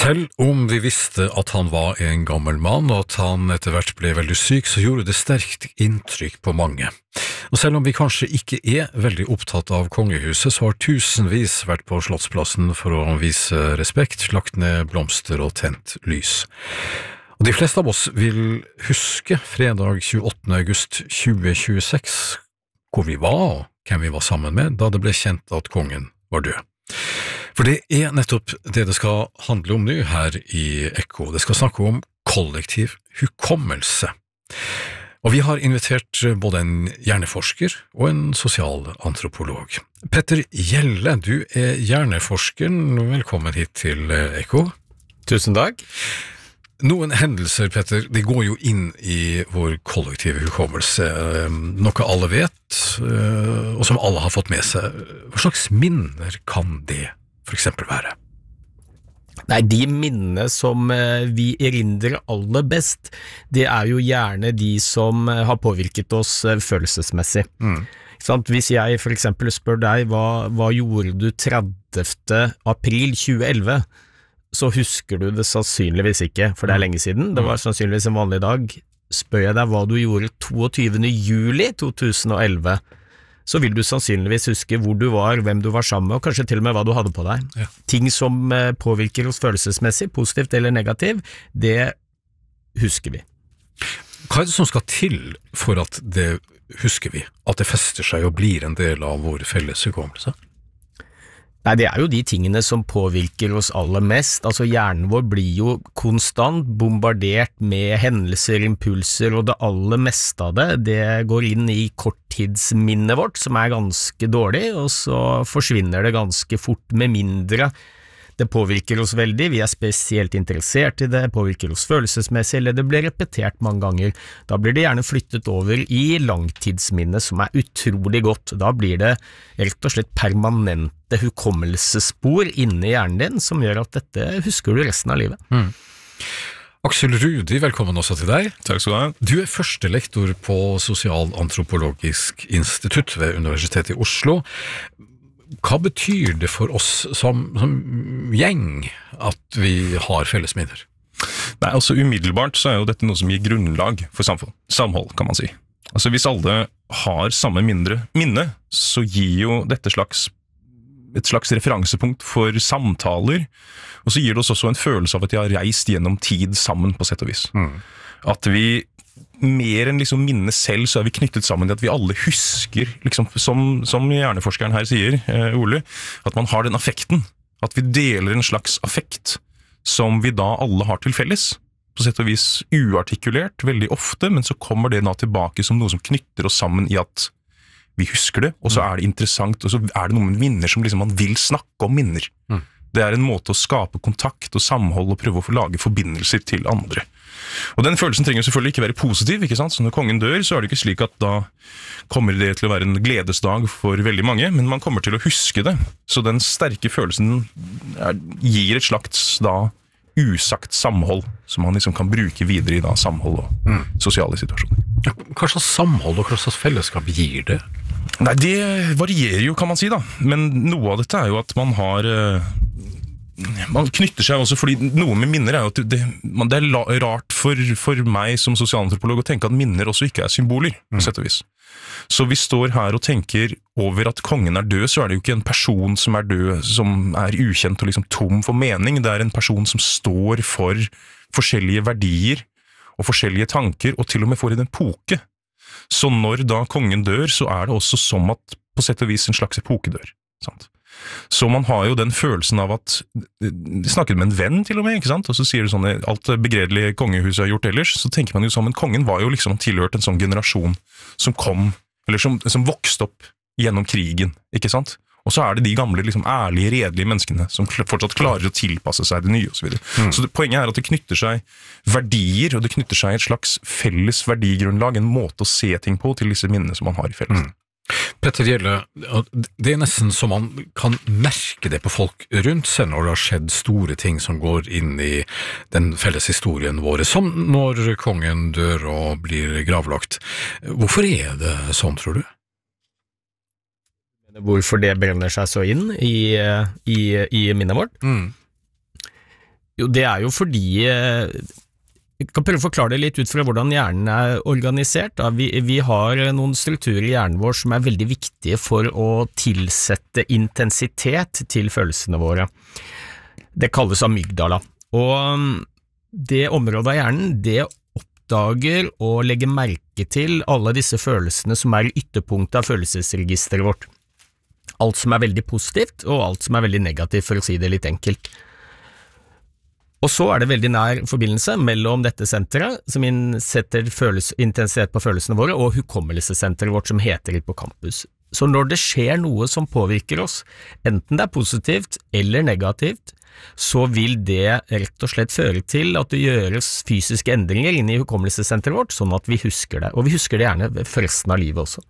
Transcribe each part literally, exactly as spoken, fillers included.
Selv om vi visste at han var en gammel mann, og at han etter hvert ble veldig syk, så gjorde det sterkt inntrykk på mange. Og selv om vi kanskje ikke er veldig opptatt av kongehuset, så har tusenvis vært på Slottsplassen for å vise respekt, lagt ned blomster og tent lys. Og de fleste av oss vil huske fredag tjueåttende august tjue tjueseks, hvor vi var og hvem vi var sammen med, da det ble kjent at kongen var død. For det er nettopp det det skal handle om nå her i Ekko. Det skal snakke om kollektiv hukommelse. Og vi har invitert både en hjerneforsker og en sosialantropolog. Petter Gjelle, du er hjerneforskeren. Velkommen hit til Ekko. Tusen takk. Noen hendelser, Petter, de går jo inn i vår kollektive hukommelse. Noe alle vet, og som alle har fått med seg. Hva slags minner kan det for eksempel være? Nei, de minnene som vi erindrer aller best, det er jo gjerne de som har påvirket oss følelsesmessig. Mm. Hvis jeg for eksempel spør deg, hva, hva gjorde du tredivte april tjueelleve, så husker du det sannsynligvis ikke, for det er lenge siden. Det var sannsynligvis en vanlig dag. Spør jeg deg hva du gjorde toogtyvende juli to tusen og elleve, så vil du sannsynligvis huske hvor du var, hvem du var sammen med, og kanskje til og med hva du hadde på deg. Ja. Ting som påvirker oss følelsesmessig, positivt eller negativt, det husker vi. Hva er det som skal til for at det husker vi? At det fester seg og blir en del av vår felles hukommelse? Nei, det er jo de tingene som påvirker oss aller mest. Altså hjernen vår blir jo konstant bombardert med hendelser, impulser, og det aller meste av det, det går inn i korttidsminnet vårt, som er ganske dårlig, og så forsvinner det ganske fort med mindre. Det påvirker oss veldig, vi er spesielt interessert i det, påvirker oss følelsesmessig, eller det blir repetert mange ganger. Da blir det gjerne flyttet over i langtidsminnet, som er utrolig godt. Da blir det rett og slett permanente hukommelsesspor inne i hjernen din, som gjør at dette husker du resten av livet. Mm. Aksel Rudi, velkommen også til deg. Takk skal du ha. Du er første lektor på Sosialantropologisk institutt ved Universitetet i Oslo. Hva betyr det for oss som, som gjeng at vi har felles minner? Nei, altså umiddelbart så er jo dette noe som gir grunnlag for samfunn. Samhold, kan man si. Altså hvis alle har samme mindre minne, så gir jo dette slags, et slags referansepunkt for samtaler, og så gir det oss også en følelse av at de har reist gjennom tid sammen på sett og vis. Mm. At vi mer enn liksom minne selv, så er vi knyttet sammen til at vi alle husker, liksom, som, som hjerneforskeren her sier, eh, Ole, at man har den affekten, at vi deler en slags affekt som vi da alle har til felles, på sett og vis uartikulert veldig ofte, men så kommer det da tilbake som noe som knytter oss sammen i at vi husker det, og så er det interessant, og så er det noen minner som liksom man vil snakke om minner. Mm. Det er en måte å skape kontakt og samhold og prøve å lage forbindelser til andre. Og den følelsen trenger selvfølgelig ikke være positiv, ikke sant? Så når kongen dør, så er det ikke slik at da kommer det til å være en gledesdag for veldig mange, men man kommer til å huske det. Så den sterke følelsen er, gir et slags da usagt samhold, som man liksom kan bruke videre i da samhold og mm. sosiale situasjoner. Hva slags samhold og hva slags fellesskap gir det? Nei, det varierer jo, kan man si da. Men noe av dette er jo at man har man knytter seg også, fordi noe med minner er jo at det, det er rart for, for meg som sosialantropolog å tenke at minner også ikke er symboler, på sett og vis. Så vi står her og tenker over at kongen er død, så er det jo ikke en person som er død, som er ukjent og liksom tom for mening. Det er en person som står for forskjellige verdier og forskjellige tanker, og til og med for en epoke. Så når da kongen dør, så er det også som at på sett og vis en slags epoke dør, sant? Så man har jo den følelsen av at de snakket med en venn til og med, ikke sant? Og så sier det sånn, alt begredelige kongehuset har gjort ellers, så tenker man jo som en kongen var jo liksom tilhørt en sånn generasjon som kom, eller som, som vokste opp gjennom krigen, ikke sant? Og så er det de gamle, liksom ærlige, redelige menneskene som fortsatt klarer å tilpasse seg det nye og så videre. Mm. Så det, poenget er at det knytter seg verdier, og det knytter seg et slags felles verdigrunnlag, en måte å se ting på til disse minnene som man har i felles. Mm. Petter Gjelle, det er nesten som man kan merke det på folk rundt seg når det har skjedd store ting som går inn i den felles historien vår, som når kongen dør og blir gravlagt. Hvorfor er det sånn, tror du? Hvorfor det brenner seg så inn i, i, i minnet vårt? Mm. Jo, det er jo fordi jeg kan prøve å forklare det litt ut fra hvordan hjernen er organisert. Da. Vi, vi har noen strukturer i hjernen vår som er veldig viktige for å tilsette intensitet til følelsene våre. Det kalles amygdala. Og det området av hjernen, det oppdager og legger merke til alle disse følelsene som er i ytterpunktet av følelsesregisteret vårt. Alt som er veldig positivt, og alt som er veldig negativt, for å si det litt enkelt. Og så er det veldig nær forbindelse mellom dette senteret, som setter følelse, intensitet på følelsene våre, og hukommelsessenteret vårt som heter hippocampus. Så når det skjer noe som påvirker oss, enten det er positivt eller negativt, så vil det rett og slett føre til at det gjøres fysiske endringer inne i hukommelsessenteret vårt, sånn at vi husker det. Og vi husker det gjerne for resten av livet også.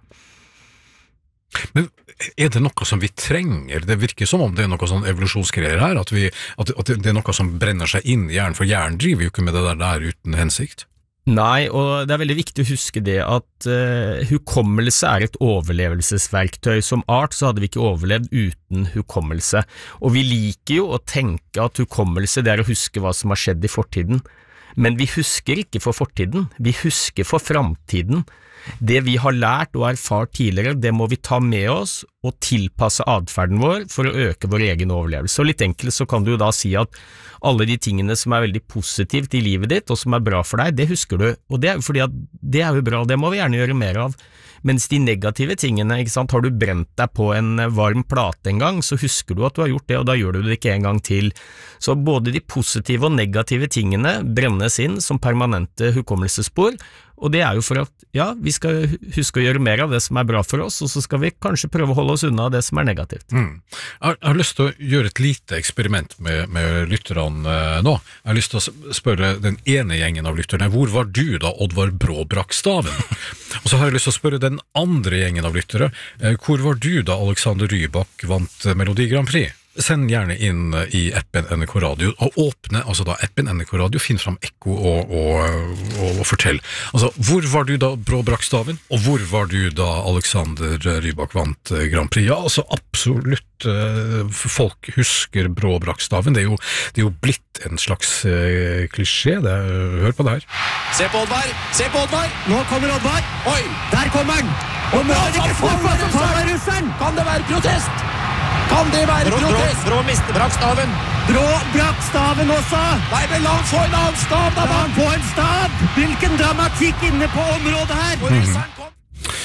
Men er det noe som vi trenger? Det virker som om det er noe sånn evolusjonsgreier her, at, vi, at, at det er noe som brenner seg inn i hjernen, for hjernen driver jo ikke med det der, der uten hensikt. Nei, og det er veldig viktig å huske det at uh, hukommelse er et overlevelsesverktøy. Som art så hadde vi ikke overlevd uten hukommelse, og vi liker jo å tenke at hukommelse det er å huske hva som har skjedd i fortiden, men vi husker ikke for fortiden, vi husker for framtiden. Det vi har lært og erfart tidligere, det må vi ta med oss og tilpasse adferden vår for å øke vår egen overlevelse. Og litt enkelt så kan du jo da si at alle de tingene som er veldig positivt i livet ditt og som er bra for deg, det husker du, og det er jo fordi at det er jo bra, det må vi gjerne gjøre mer av. Mens de negative tingene, ikke sant, har du brent deg på en varm plate en gang, så husker du at du har gjort det, og da gjør du det ikke en gang til. Så både de positive og negative tingene brennes inn som permanente hukommelsesspor, og det er jo for at, ja, vi skal huske å gjøre mer av det som er bra for oss, og så skal vi kanskje prøve å holde oss unna det som er negativt. Mm. Jeg har lyst til å gjøre et lite eksperiment med, med lytterne nå. Jeg har lyst til å spørre den ene gjengen av lytterne, hvor var du da Oddvar Brå brakk staven? Og så har jeg lyst til å spørre den andre gjengen av lyttere, hvor var du da Alexander Rybak vant Melodi Grand Prix? Send gjerne inn i appen N R K Radio, og åpne altså da appen N R K Radio, finn fram ekko og, og, og, og fortell. Altså, hvor var du da Brå brakk staven, og hvor var du da Alexander Rybak vant Grand Prix? Ja, altså absolutt, folk husker Brå brakk staven, det er jo, det er jo blitt en slags uh, klisjé, det, hør på det her. Se på Oddvar, se på Oddvar! Nå kommer Oddvar! Oi! Der kommer han! Og møter ikke fortsatt å ta med russeren! Kan det være protest? Kan det være Brå, protest? Brå, Brå mister brakk staven. Brå brakk staven også. Nei, men la han få en annen stav, da! La han få en stav! Hvilken dramatikk inne på området her! Og russeren kom.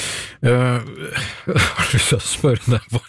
Uh, jeg har lyst til å spørre deg,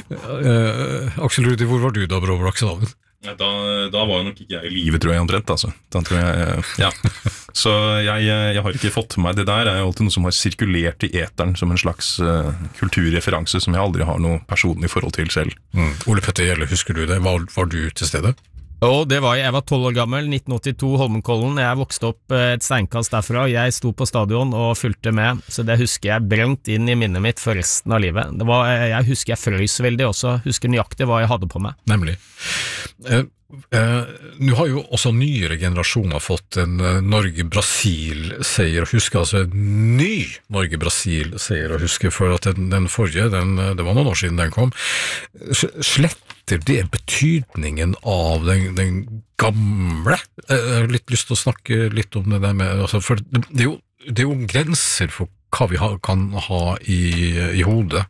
uh, Aksel Rudi, hvor var du da Brå brakk staven? Da, da var jo nok ikke jeg i livet, tror jeg, omtrent, altså. Da tror jeg, ja. Så jeg, jeg har ikke fått med meg det der. Det er jo alltid noe som har sirkulert i eteren som en slags uh, kulturreferanse som jeg aldri har noe personlig forhold til selv. Mm. Ole Petter Gjelle, husker du det? Var, var du til stede? Og det var, jeg var tolv år gammel, nitten åttito, Holmenkollen. Jeg vokste opp et steinkast derfra. Jeg sto på stadion og fulgte med, så det husker jeg brent inn i minnet mitt for resten av livet. Det var, jeg husker jeg frøys veldig også, husker nøyaktig hva jeg hadde på meg. Nemlig. Uh, uh, nå har jo også nyere generasjoner fått en uh, Norge-Brasil-seier å huske, altså en ny Norge-Brasil-seier å huske, for at den, den forrige, den, det var noen år siden den kom, slett det er betydningen av den, den gamle. Jeg har litt lyst til å snakke litt om det der med, altså, for det, det, er jo, det er jo grenser for hva vi ha, kan ha i, i hodet.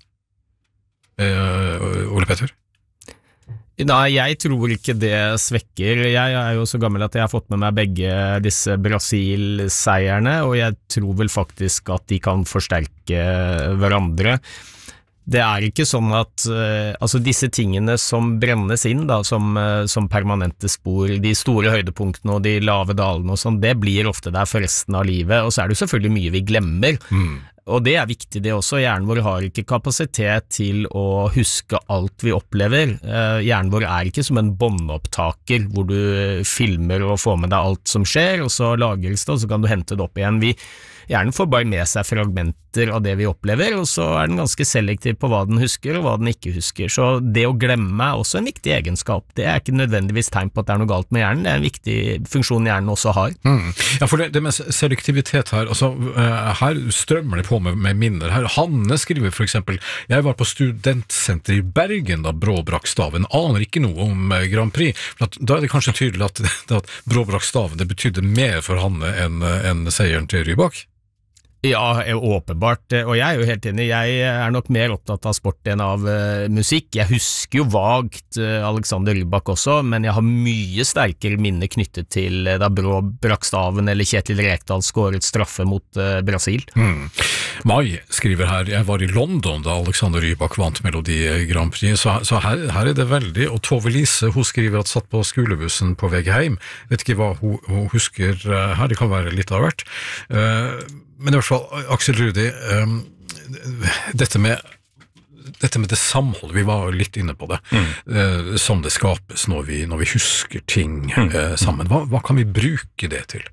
Eh, Ole Petter? Nei, jeg tror ikke det svekker. Jeg er jo så gammel at jeg har fått med meg begge disse Brasil-seierne, og jeg tror vel faktisk at de kan forsterke hverandre. Det er ikke sånn at uh, altså disse tingene som brennes inn da, som, uh, som permanente spor, de store høydepunktene og de lave dalene og sånn, det blir ofte der for resten av livet, og så er det jo selvfølgelig mye vi glemmer. Mm. Og det er viktig det også, hjernen vår har ikke kapasitet til å huske alt vi opplever. Uh, hjernen vår er ikke som en båndopptaker hvor du filmer og får med deg alt som skjer, og så lagres det, og så kan du hente det opp igjen. Vi Hjernen får bare med seg fragmenter av det vi opplever, og så er den ganske selektiv på hva den husker og hva den ikke husker. Så det å glemme er også en viktig egenskap. Det er ikke nødvendigvis tegn på at det er noe galt med hjernen, det er en viktig funksjon hjernen også har. Mm. Ja, for det, det med selektivitet her, altså her strømmer det på på med, med minner her. Hanne skriver for eksempel, jeg var på studentsenter i Bergen da Brå brakk staven, aner ikke noe om Grand Prix, for at, da er det kanskje tydelig at, at Brå brakk staven, det betydde mer for Hanne enn, enn seieren til Rybak. Ja, åpenbart, og jeg er jo helt enig, jeg er nok mer opptatt av sport enn av uh, musikk. Jeg husker jo vagt uh, Alexander Rybak også, men jeg har mye sterkere minne knyttet til uh, da Brå brakk staven eller Kjetil Rekdal skåret straffe mot uh, Brasil. Mm. Mai skriver her, jeg var i London da Alexander Rybak vant Melodi Grand Prix, så, så her, her er det veldig, og Tove Lise, hun skriver at satt på skolebussen på vei hjem, vet ikke hva hun, hun husker uh, her, det kan være litt av hvert. Uh, Men i hvert fall, Aksel Rudi, um, dette, med, dette med det samholdet, vi var litt inne på det, mm. uh, som det skapes når vi, når vi husker ting mm. uh, sammen. Hva, hva kan vi bruke det til?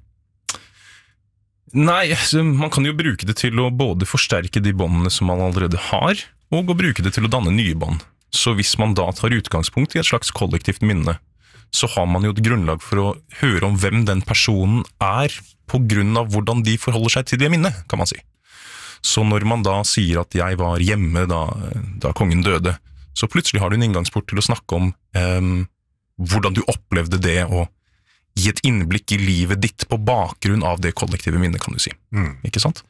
Nei, altså, man kan jo bruke det til å både forsterke de båndene som man allerede har, og å bruke det til å danne nye bånd. Så hvis man da tar utgangspunkt i et slags kollektivt minne, så har man jo et grunnlag for å høre om hvem den personen er, på grunn av hvordan de forholder seg til det minnet, kan man si. Så når man da sier at jeg var hjemme da, da kongen døde, så plutselig har du en inngangsport til å snakke om um, hvordan du opplevde det, og gi et innblikk i livet ditt på bakgrunn av det kollektive minnet, kan du si. Mm. Ikke sant?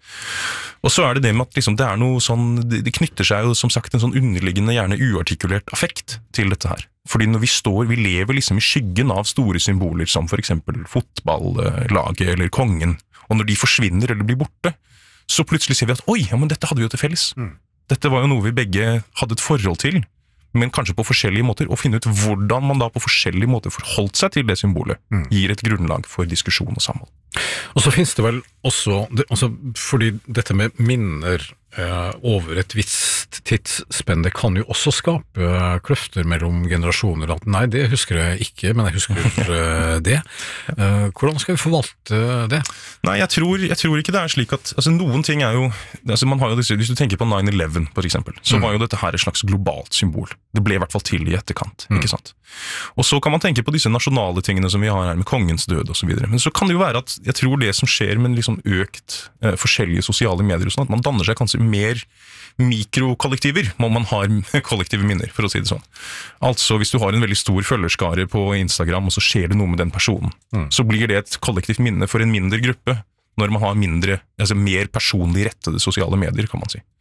Og så er det det med at liksom, det er noe sånn, det, det knytter seg jo som sagt en sånn underliggende, gjerne uartikulert affekt til dette her. Fordi når vi står, vi lever liksom i skyggen av store symboler som for eksempel fotballaget eller kongen, og når de forsvinner eller blir borte, så plutselig ser vi at oi, ja, men dette hadde vi jo til felles. Mm. Dette var jo noe vi begge hadde et forhold til, men kanskje på forskjellige måter, og finne ut hvordan man da på forskjellige måter forholdt seg til det symbolet, mm. gir et grunnlag for diskusjon og samhold. Og så finnes det vel også, det, altså, fordi dette med minner eh, over et visst tidsspenn, det kan jo også skape eh, kløfter mellom generasjoner, at nei, det husker jeg ikke, men jeg husker eh, det. Eh, hvordan skal vi forvalte det? Nei, jeg tror, jeg tror ikke det er slik at, altså noen ting er jo, altså man har jo disse, hvis du tenker på nine eleven for eksempel, så mm. var jo dette her et slags globalt symbol. Det ble i hvert fall til i etterkant, mm. ikke sant? Og så kan man tenke på disse nasjonale tingene som vi har her med kongens død og så videre. Men så kan det jo være at jeg tror det som skjer med liksom økt eh, forskjellige sosiale medier og sånn, at man danner seg kanskje mer mikrokollektiver, må man ha kollektive minner, for å si det sånn. Altså hvis du har en veldig stor følgerskare på Instagram, og så skjer det noe med den personen, mm. så blir det et kollektivt minne for en mindre gruppe, når man har mindre, altså mer personlig rettede sosiale medier, kan man si.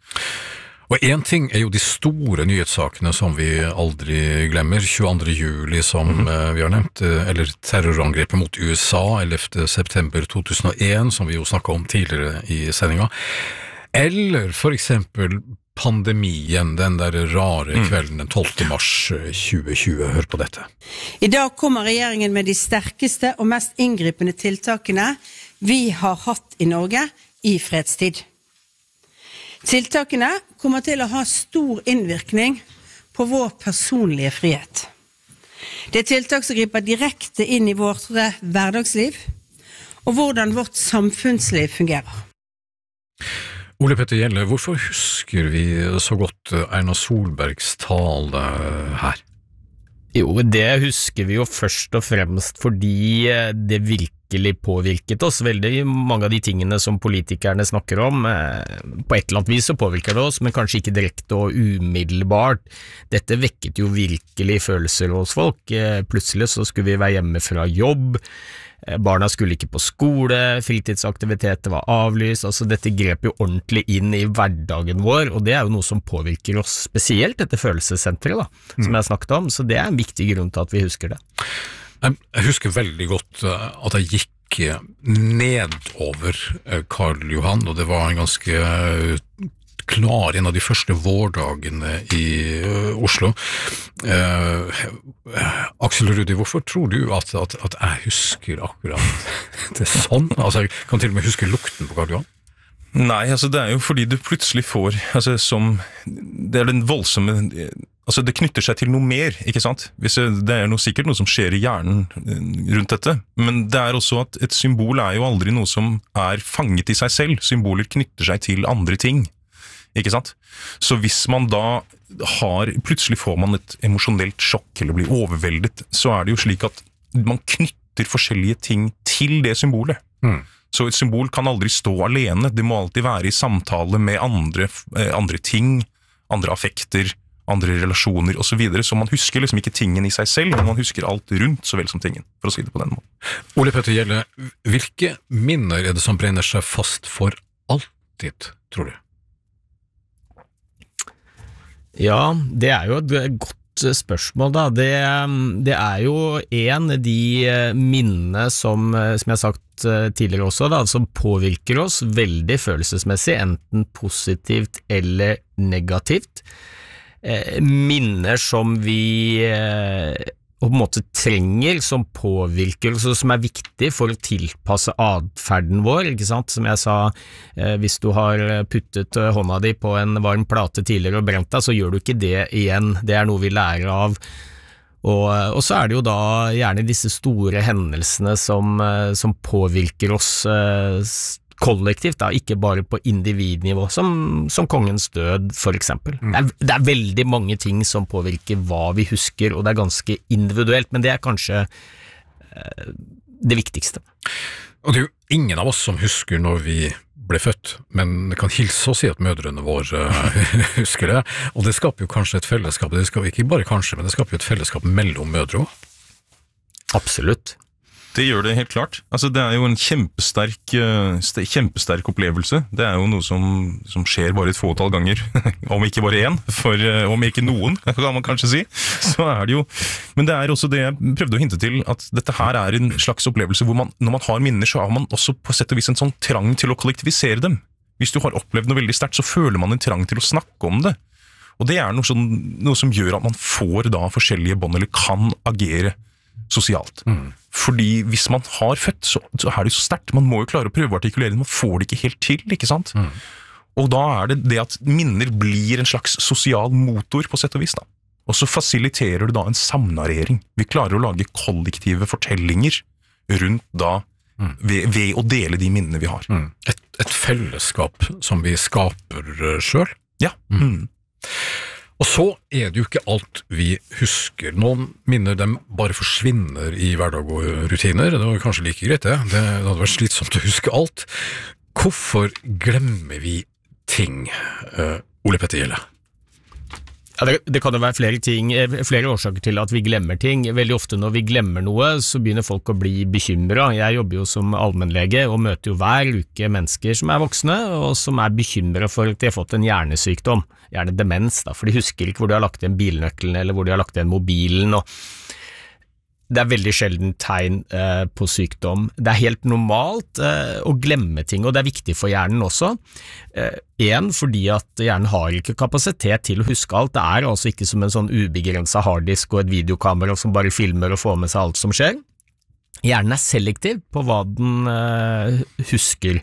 Og en ting er jo de store nyhetssakene som vi aldri glemmer, tjueandre juli som mm-hmm. uh, vi har nevnt, uh, eller terrorangrepet mot U S A ellevte september to tusen og en, som vi jo snakket om tidligere i sendinga, eller for eksempel pandemien, den der rare mm. kvelden den tolvte mars tjue tjue, hør på dette. I dag kommer regjeringen med de sterkeste og mest inngripende tiltakene vi har hatt i Norge i fredstid. Tiltakene kommer til å ha stor innvirkning på vår personlige frihet. Det er tiltak som griper direkte inn i vårt hverdagsliv, og hvordan vårt samfunnsliv fungerer. Ole Petter Gjelle, hvorfor husker vi så godt Erna Solbergs tale her? Jo, det husker vi jo først og fremst fordi det virker virkelig påvirket oss. Veldig mange av de tingene som politikerne snakker om, på et eller annet vis så påvirker det oss, men kanskje ikke direkte og umiddelbart. Dette vekket jo virkelig følelser hos folk. Plutselig så skulle vi være hjemme fra jobb, barna skulle ikke på skole, fritidsaktiviteter var avlyst, altså dette grep jo ordentlig inn i hverdagen vår, og det er jo noe som påvirker oss spesielt, dette følelsessenteret da, som jeg snakket om, så det er en viktig grunn til at vi husker det. Jeg husker veldig godt at jeg gikk nedover Karl Johan, og det var en ganske klar, en av de første vårdagene i Oslo. Eh, Aksel Rudi, hvorfor tror du at, at, at jeg husker akkurat det sånn? Altså, jeg kan til og med huske lukten på Karl Johan. Nei, altså det er jo fordi du plutselig får, altså som, det er den voldsomme, altså det knytter seg til noe mer, ikke sant? Hvis det er noe, sikkert noe som skjer i hjernen rundt dette, men det er også at et symbol er jo aldri noe som er fanget i seg selv, symboler knytter seg til andre ting, ikke sant? Så hvis man da har, plutselig får man et emosjonelt sjokk eller blir overveldet, så er det jo slik at man knytter forskjellige ting til det symbolet. Mm. Så et symbol kan aldri stå alene, det må alltid være i samtale med andre, andre ting, andre affekter, andre relasjoner og så videre, så man husker liksom ikke tingen i seg selv, men man husker alt rundt så vel som tingen, for å si det på den måten. Ole Petter Gjelle, hvilke minner er det som brenner seg fast for alltid, tror du? Ja, det er jo et godt spørsmål da. Det, det er jo en av de minnene som, som jeg har sagt tidligere også, da, som påvirker oss veldig følelsesmessig, enten positivt eller negativt. Eh, minner som vi eh, på en måte trenger, som påvirker oss, som er viktig for å tilpasse adferden vår, ikke sant? Som jeg sa, eh, hvis du har puttet hånda di på en varm plate tidligere og brent deg, så gjør du ikke det igjen, det er noe vi lærer av. Og, og så er det jo da gjerne disse store hendelsene som, som påvirker oss eh, kollektivt, da, ikke bare på individnivå, som, som kongens død for eksempel. Mm. Det, er, det er veldig mange ting som påvirker hva vi husker, og det er ganske individuelt, men det er kanskje eh, det viktigste. Og det er jo ingen av oss som husker når vi ble født, men det kan hilse og si at mødrene våre husker det, og det skaper jo kanskje et fellesskap, det skal ikke bare kanskje, men det skaper jo et fellesskap mellom mødre også. Absolutt. Det gjør det helt klart. Altså, det er jo en kjempesterk, kjempesterk opplevelse. Det er jo noe som, som skjer bare et fåtall ganger, om ikke bare én, for om ikke noen, kan man kanskje si. Så er det jo, men det er også det jeg prøvde å hinte til, at dette her er en slags opplevelse hvor man, når man har minner, så har man også på sett og vis en sånn trang til å kollektivisere dem. Hvis du har opplevd noe veldig sterkt, så føler man en trang til å snakke om det. Og det er noe, sånn, noe som gjør at man får da forskjellige bånd, eller kan agere sosialt. Mm. Fordi hvis man har født, så, så er det så sterkt. Man må jo klare å prøve å artikulere det, man får det ikke helt til, ikke sant? Mm. Og da er det det at minner blir en slags sosial motor på sett og vis da. Og så fasiliterer det da en samnarrering. Vi klarer å lage kollektive fortellinger rundt da, mm. ved, ved å dele de minnene vi har. Mm. Et, et fellesskap som vi skaper selv. Ja. Mm. Og så er det jo ikke alt vi husker. Noen minner dem bare forsvinner i hverdag og rutiner. Det var kanskje like greit det. Det hadde vært slitsomt å huske alt. Hvorfor glemmer vi ting, uh, Ole Petter Gjelle? Ja, det, det kan jo være flere ting, flere årsaker til at vi glemmer ting. Veldig ofte når vi glemmer noe, så begynner folk å bli bekymret. Jeg jobber jo som allmennlege og møter jo hver uke mennesker som er voksne, og som er bekymret for at de har fått en hjernesykdom, gjerne demens, da, for de husker ikke hvor de har lagt igjen bilnøkkelen, eller hvor de har lagt igjen mobilen, og det er veldig sjelden tegn eh, på sykdom. Det er helt normalt eh, å glemme ting, og det er viktig for hjernen også. Eh, en, fordi at hjernen har ikke kapasitet til å huske alt. Det er altså ikke som en sånn ubegrenset harddisk og et videokamera som bare filmer og får med seg alt som skjer. Hjernen er selektiv på hva den eh, husker.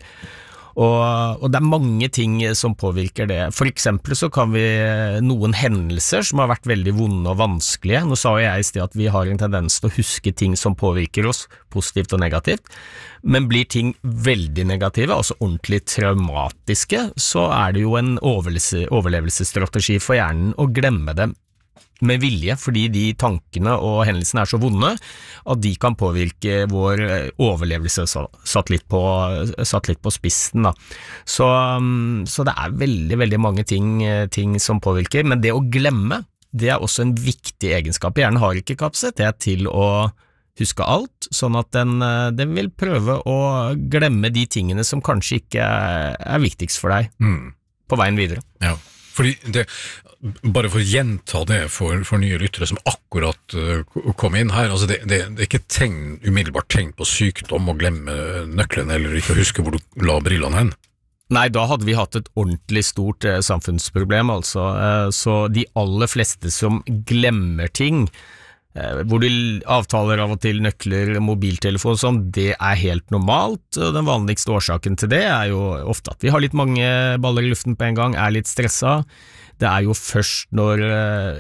Og, og det er mange ting som påvirker det. For eksempel så kan vi noen hendelser som har vært veldig vonde og vanskelige. Nå sa jeg i sted at vi har en tendens til å huske ting som påvirker oss, positivt og negativt. Men blir ting veldig negative, altså ordentlig traumatiske, så er det jo en overlevelse, overlevelsesstrategi for hjernen å glemme dem med vilje, fordi de tankene og hendelsene er så vonde at de kan påvirke vår overlevelse satt litt på, satt litt på spissen da. Så, så det er veldig, veldig mange ting, ting som påvirker, men det å glemme, det er også en viktig egenskap. Hjernen har ikke kapasitet til å huske alt, sånn at den, den vil prøve å glemme de tingene som kanskje ikke er, er viktigst for deg mm. på veien videre. Ja. Fordi det, bare for å gjenta det for, for nye lyttere som akkurat uh, kom inn her, altså det, det, det er ikke tegn, umiddelbart tegn på sykdom å glemme nøkkelen eller ikke å huske hvor du la brillene hen. Nei, da hadde vi hatt et ordentlig stort eh, samfunnsproblem, altså. Eh, så de aller fleste som glemmer ting, eh, hvor de avtaler av og til nøkler, mobiltelefon og sånn, det er helt normalt. Den vanligste årsaken til det er jo ofte at vi har litt mange baller i luften på en gang, er litt stresset. Det er jo først når eh,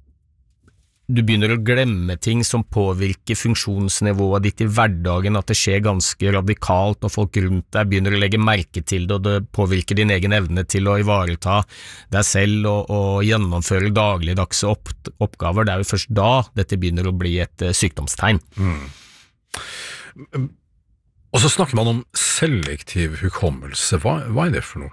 du begynner å glemme ting som påvirker funksjonsnivået ditt i hverdagen, at det skjer ganske radikalt, og folk rundt deg begynner å legge merke til det, og det påvirker din egen evne til å ivareta deg selv og, og gjennomføre dagligdagse opp, oppgaver. Det er jo først da dette begynner å bli et uh, sykdomstegn. Mm. Og så snakker man om selektiv hukommelse. Hva, hva er det for noe?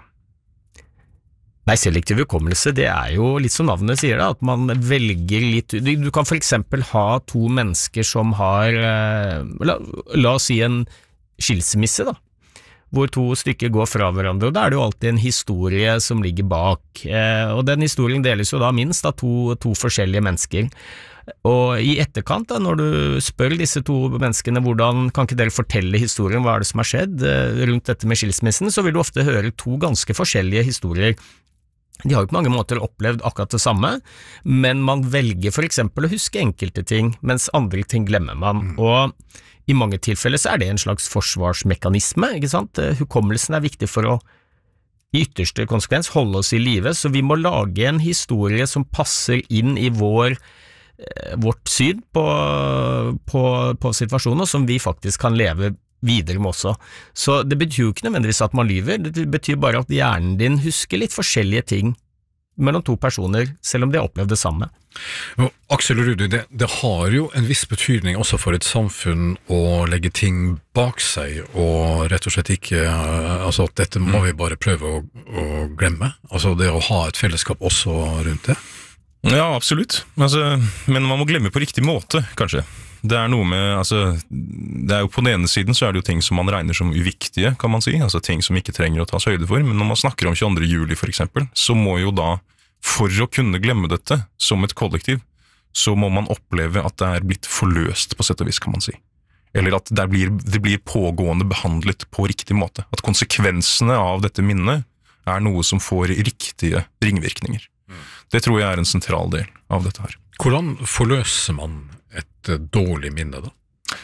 Nei, selektiv hukommelse, det er jo litt som navnet sier det, at man velger litt, du, du kan for eksempel ha to mennesker som har, la, la oss si en skilsmisse da, hvor to stykker går fra hverandre, og da er det jo alltid en historie som ligger bak, eh, og den historien deles jo da minst av to, to forskjellige mennesker. Og i etterkant da, når du spør disse to menneskene hvordan kan ikke dere fortelle historien, hva er det som har skjedd eh, rundt dette med skilsmissen, så vil du ofte høre to ganske forskjellige historier. De har jo på mange måter opplevd akkurat det samme, men man velger for eksempel å huske enkelte ting, mens andre ting glemmer man, mm. og i mange tilfeller så er det en slags forsvarsmekanisme, ikke sant? Hukommelsen er viktig for å i ytterste konsekvens holde oss i live, så vi må lage en historie som passer inn i vår vårt syn på, på, på situasjoner som vi faktisk kan leve videre med også. Så det betyr jo ikke nødvendigvis at man lyver, det betyr bare at hjernen din husker litt forskjellige ting mellom to personer, selv om de har opplevd det samme. Og Aksel og Rudi, det, det har jo en viss betydning også for et samfunn å legge ting bak seg, og rett og slett ikke, altså at dette må vi bare prøve å, å glemme, altså det å ha et fellesskap også rundt det. Ja, absolutt. Altså, men man må glemme på riktig måte, kanskje. Det er noe med, altså, det er jo på den ene siden så er det jo ting som man regner som uviktige, kan man si, altså ting som ikke trenger å tas høyde for, men når man snakker om tjueandre juli for eksempel, så må jo da, for å kunne glemme dette som et kollektiv, så må man oppleve at det er blitt forløst på sett og vis, kan man si. Eller at det blir, det blir pågående behandlet på riktig måte. At konsekvensene av dette minnet er noe som får riktige ringvirkninger. Det tror jeg er en sentral del av dette her. Hvordan forløser man et dårlig minne da?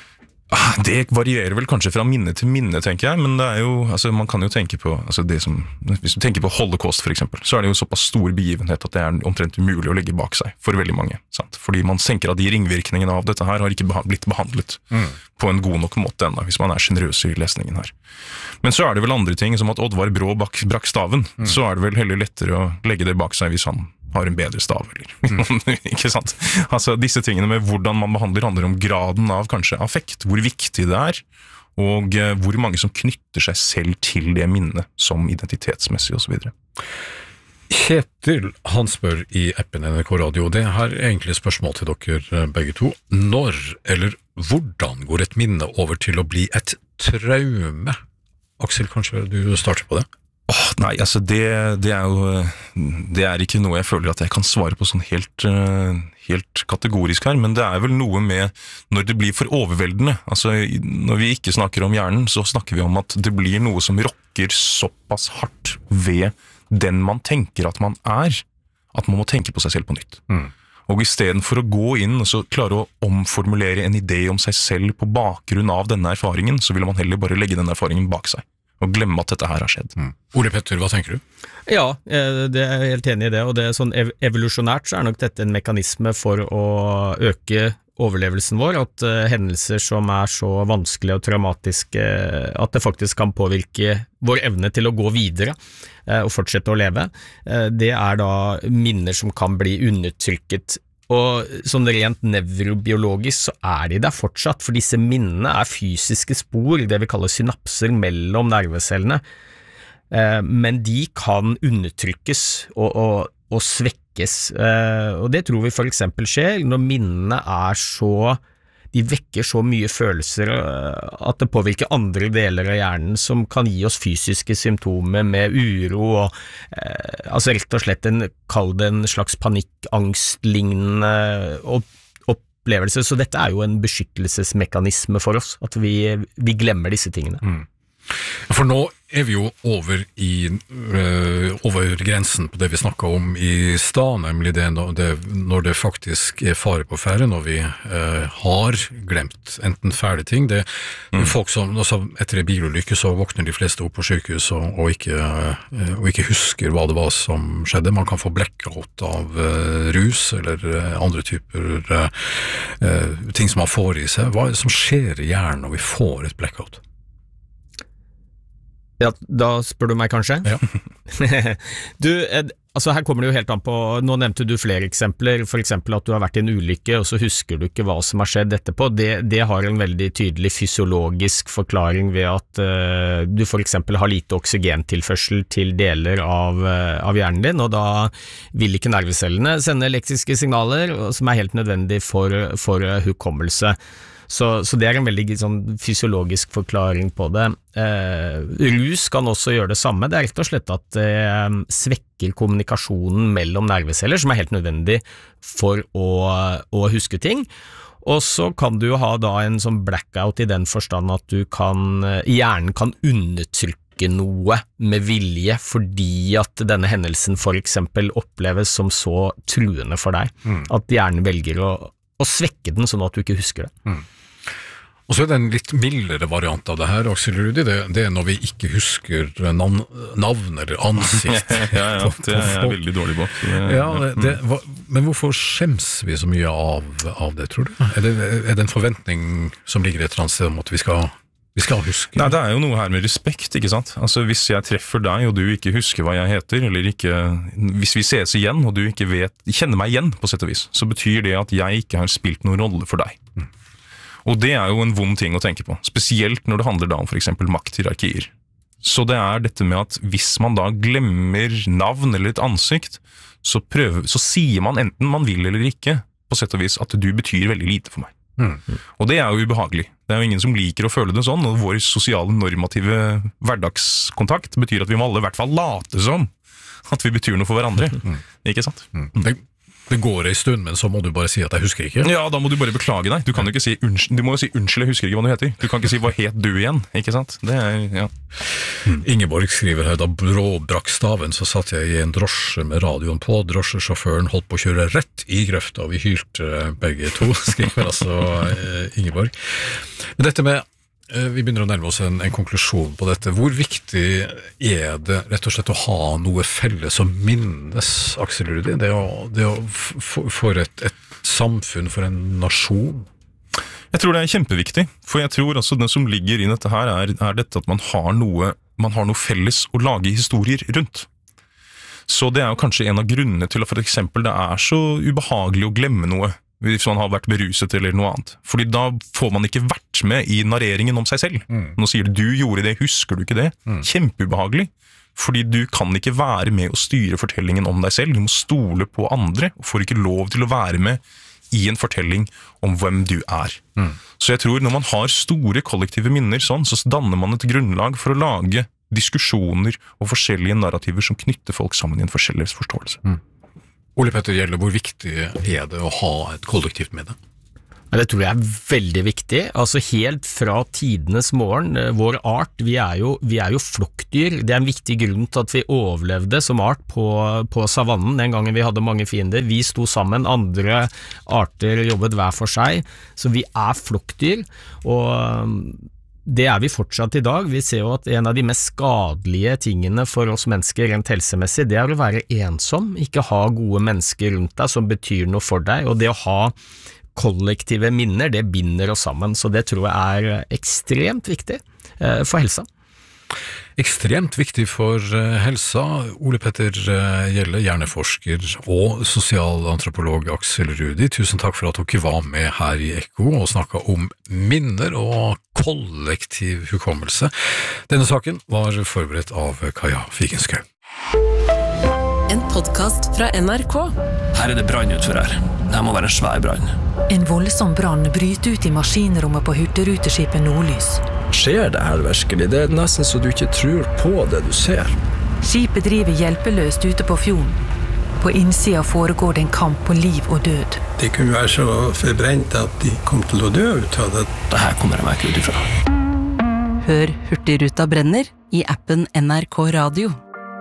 Det varierer vel kanskje fra minne til minne, tenker jeg, men det er jo, altså man kan jo tenke på, altså det som, hvis du tenker på Holocaust for eksempel, så er det jo såpass stor begivenhet at det er omtrent umulig å legge bak seg for veldig mange, sant? Fordi man tenker at de ringvirkningene av dette her har ikke blitt behandlet mm. på en god nok måte ennå, hvis man er generøs i lesningen her. Men så er det vel andre ting, som at Oddvar Brå bak, brakk staven, mm. så er det vel heller lettere å legge det bak seg hvis han har en bedre stav, eller mm. ikke sant? Altså disse tingene med hvordan man behandler handler om graden av kanskje affekt, hvor viktig det er, og uh, hvor mange som knytter seg selv til det minnet som identitetsmessig og så videre. Kjetil, han spør i appen N R K Radio, det her er egentlig spørsmål til dere begge to. Når eller hvordan går et minne over til å bli et traume? Aksel, kanskje du starter på det? Åh, nei, altså det, det er jo det er ikke noe jeg føler at jeg kan svare på sånn helt, helt kategorisk her, men det er vel noe med når det blir for overveldende. Altså når vi ikke snakker om hjernen, så snakker vi om at det blir noe som rokker såpass hardt ved den man tenker at man er, at man må tenke på seg selv på nytt. Mm. Og i stedet for å gå inn og så klare å omformulere en idé om seg selv på bakgrunn av denne erfaringen, så vil man heller bare legge denne erfaringen bak seg og glemme at dette her har skjedd. Mm. Ole Petter, hva tenker du? Ja, det er jeg helt enig i det, og det er sånn ev- evolusjonært så er nok dette en mekanisme for å øke overlevelsen vår, at uh, hendelser som er så vanskelige og traumatiske, at det faktisk kan påvirke vår evne til å gå videre uh, og fortsette å leve, uh, det er da minner som kan bli undertrykket. Og sånn rent nevrobiologisk så er de der fortsatt, for disse minnene er fysiske spor, det vi kaller synapser mellom nervecellene, eh, men de kan undertrykkes og, og, og svekkes, eh, og det tror vi for eksempel skjer når minnene er så, de vekker så mye følelser at det påvirker andre deler av hjernen som kan gi oss fysiske symptomer med uro og eh, altså rett og slett en, kall det en slags panikkangstlignende opplevelse, så dette er jo en beskyttelsesmekanisme for oss, at vi, vi glemmer disse tingene. Mm. For nå er vi jo over, i, uh, over grensen på det vi snakket om i stad, nemlig det når, det når det faktisk er fare på ferde, når vi uh, har glemt enten fæle ting. Det er mm. folk som, altså, etter en bilulykke så våkner de fleste opp på sykehus og, og, ikke, uh, og ikke husker hva det var som skjedde. Man kan få blackout av uh, rus eller uh, andre typer uh, uh, ting som man får i seg. Hva er det som skjer i hjernen når vi får et blackout? Ja, da spør du meg kanskje? Ja. Du, altså her kommer det jo helt an på, nå nevnte du flere eksempler, for eksempel at du har vært i en ulykke, og så husker du ikke hva som har skjedd etterpå. Det, det har en veldig tydelig fysiologisk forklaring ved at uh, du for eksempel har lite oksygentilførsel til deler av, uh, av hjernen din, og da vil ikke nervecellene sende elektriske signaler, som er helt nødvendig for, for uh, hukommelse. Så, så det er en veldig sånn, fysiologisk forklaring på det. Eh, rus kan også gjøre det samme. Det er rett og slett at det eh, svekker kommunikasjonen mellom nerveceller, som er helt nødvendig for å, å huske ting. Og så kan du ha da en sånn blackout i den forstand at du kan, hjernen kan undertrykke noe med vilje, fordi at denne hendelsen for eksempel oppleves som så truende for deg, mm. at hjernen velger å, å svekke den sånn at du ikke husker det. Mm. Og så er det en litt mildere variant av det her, Aksel Rudi, det, det er når vi ikke husker navn, navn eller ansikt. ja, ja, på, det er jeg veldig dårlig på. Det, ja, det, det, hva, men hvorfor skjems vi så mye av, av det, tror du? Er det, er det en forventning som ligger et eller annet sted om at vi skal, vi skal huske? Nei, det er jo noe her med respekt, ikke sant? Altså, hvis jeg treffer deg, og du ikke husker hva jeg heter, eller ikke, hvis vi ses igjen, og du ikke vet, kjenner meg igjen, på sett og vis, så betyr det at jeg ikke har spilt noen rolle for deg. Mm. Og det er jo en vond ting å tenke på, spesielt når det handler da om for eksempel makthierarkier. Så det er dette med at hvis man da glemmer navn eller et ansikt, så, prøver, så sier man enten man vil eller ikke, på sett og vis at du betyr veldig lite for meg. Mm. Og det er jo ubehagelig. Det er jo ingen som liker å føle det sånn, og vår sosiale normative hverdagskontakt betyr at vi må alle i hvert fall late som at vi betyr noe for hverandre. Mm. Ikke sant? Mm. Det Det går en stund, men så må du bare si at jeg husker ikke. Ja, da må du bare beklage deg. Du kan jo ikke si unnskyld, du må jo si unnskyld, jeg husker ikke hva du heter. Du kan ikke si hva het du igjen, ikke sant? Det er, ja. Mm. Ingeborg skriver her, da brå brakk staven, så satt jeg i en drosje med radioen på. Drosjesjåføren holdt på å kjøre rett i grøfta, og vi hylte begge to, skriver altså eh, Ingeborg. Men dette med vi begynner å nærme oss en, en konklusjon på dette. Hvor viktig er det rett og slett å ha noe felles som minnes, Aksel Rudi? Det å, det å for, for et, et samfunn, for en nasjon? Jeg tror det er kjempeviktig, for jeg tror altså det som ligger i dette her er, er dette at man har, noe, man har noe felles å lage historier rundt. Så det er jo kanskje en av grunnene til at for eksempel det er så ubehagelig å glemme noe, hvis man har vært beruset eller noe annet. Fordi da får man ikke vært med i narreringen om seg selv. Mm. Nå sier du, du gjorde det, husker du ikke det? Mm. Kjempeubehagelig. Fordi du kan ikke være med å styre fortellingen om deg selv. Du må stole på andre, og får ikke lov til å være med i en fortelling om hvem du er. Mm. Så jeg tror når man har store kollektive minner sånn, så danner man et grunnlag for å lage diskusjoner og forskjellige narrativer som knytter folk sammen i en forskjellig forståelse. Mm. Ole Petter Gjelle, hvor viktig er det å ha et kollektivt med det? Det tror jeg er veldig viktig. Altså helt fra tidenes morgen, vår art, vi er jo, vi er jo flokkdyr. Det er en viktig grunn til at vi overlevde som art på, på savannen den gangen vi hadde mange fiender. Vi sto sammen, andre arter jobbet hver for seg, så vi er flokkdyr, og det er vi fortsatt i dag. Vi ser jo at en av de mest skadelige tingene for oss mennesker rent helsemessig, det er å være ensom, ikke ha gode mennesker rundt deg som betyr noe for deg, og det å ha kollektive minner, det binder oss sammen, så det tror jeg er ekstremt viktig eh, for helsa. Ekstremt viktig for helsa. Ole Petter Gjelle, hjerneforsker og sosialantropolog Aksel Rudi, tusen takk for at dere var med her i Ekko og snakket om minner og kollektiv hukommelse. Denne saken var forberedt av Kaja Figenschou. En podcast fra N R K. Her er det brann utfor her. Det må være en svær brann. En voldsom brann bryter ut i maskinrommet på hurtigruteskipet Nordlys. Skjer det her virkelig? Det er nesten så du ikke tror på det du ser. Skipet driver hjelpeløst ute på fjorden. På innsida foregår det en kamp på liv og død. De kunne være så forbrent at de kom til å dø ut av det. Det her kommer jeg meg ikke ut ifra. Hør Hurtigruta brenner i appen N R K Radio.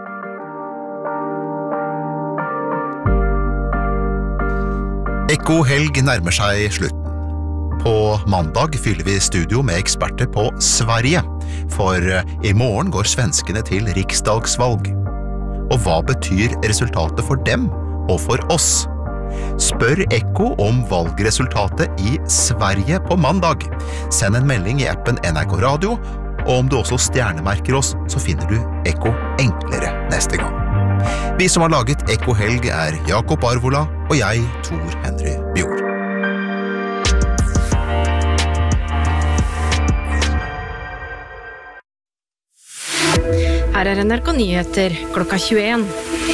Ekko helg nærmer seg slutten. På mandag fyller vi studio med eksperter på Sverige, for i morgen går svenskene til riksdagsvalg. Og hva betyr resultatet for dem og for oss? Spør Ekko om valgresultatet i Sverige på mandag. Send en melding i appen N R K Radio, og om du også stjernemerker oss, så finner du Ekko enklere neste gang. Vi som har laget Ekko Helg er Jakob Arvola og jeg, Tor Henry Bjord. Her er N R K Nyheter klokka tjueen.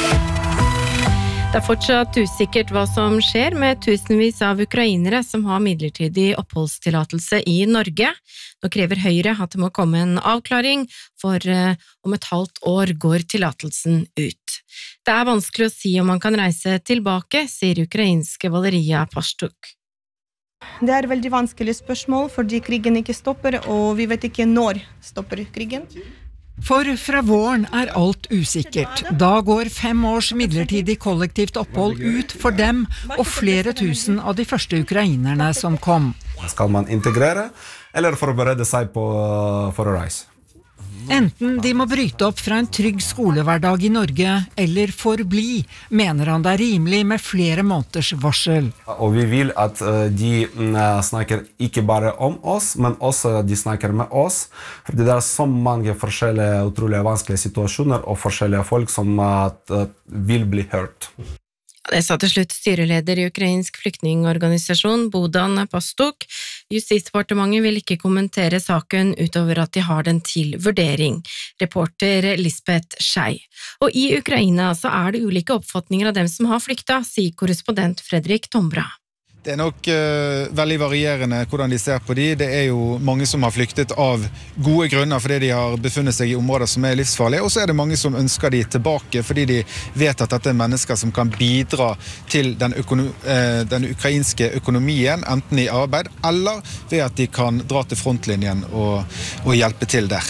Det er fortsatt usikkert hva som skjer med tusenvis av ukrainere som har midlertidig oppholdstillatelse i Norge. Nå krever Høyre at det må komme en avklaring, for eh, om et halvt år går tillatelsen ut. Det er vanskelig å si om man kan reise tilbake, sier ukrainske Valeria Pastuk. Det er et veldig vanskelig spørsmål, fordi krigen ikke stopper, og vi vet ikke når stopper krigen. For fra våren er alt usikkert. Da går fem års midlertidig kollektivt opphold ut for dem og flere tusen av de første ukrainerne som kom. Skal man integrere, eller forberede seg på, for å reise? Enten de må bryte opp fra en trygg skolehverdag i Norge, eller forbli, mener han det er rimelig med flere måneders varsel. Og vi vil at de snakker ikke bare om oss, men også de snakker med oss. Fordi det er så mange forskjellige, utrolig vanskelige situasjoner og forskjellige folk som vil bli hørt. Det sa til slutt styreleder i ukrainsk flyktningorganisasjon Bohdan Pastuk. Justisdepartementet vil ikke kommentere saken utover at de har den til vurdering. Reporter Lisbeth Schei. Og i Ukraina så er det ulike oppfatninger av dem som har flykta, sier korrespondent Fredrik Tombra. Det er nok uh, veldig varierende hvordan de ser på de. Det er jo mange som har flyktet av gode grunner fordi de har befunnet seg i områder som er livsfarlige, og så er det mange som ønsker de tilbake fordi de vet at dette er mennesker som kan bidra til den, økono- uh, den ukrainske økonomien, enten i arbeid eller ved at de kan dra til frontlinjen og, og hjelpe til der.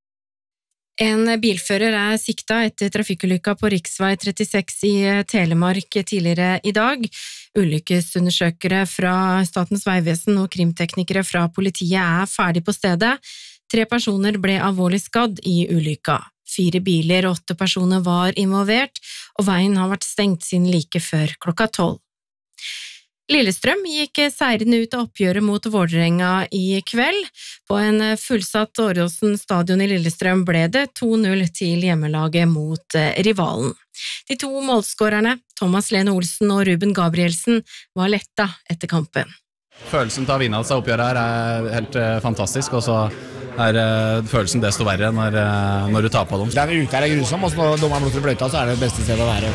En bilfører er sikta etter trafikkulykka på riksvei trettiseks i Telemark tidligere i dag. Ulykkesundersøkere fra Statens vegvesen og krimteknikere fra politiet er ferdig på stedet. Tre personer ble alvorlig skadd i ulykka. Fire biler og åtte personer var involvert, og veien har vært stengt siden like før klokka tolv. Lillestrøm gikk seirende ut av oppgjøret mot Vålerenga i kveld. På en fullsatt Åråsen stadion i Lillestrøm ble det to null til hjemmelaget mot rivalen. De to målskårerne, Thomas Lene Olsen og Ruben Gabrielsen, var letta etter kampen. Følelsen til å vinne seg oppgjøret her er helt fantastisk, og så er følelsen desto verre når, når du taper dem. Denne uka er grusom, og når dommeren blåser bløyta, så er det det beste stedet å være.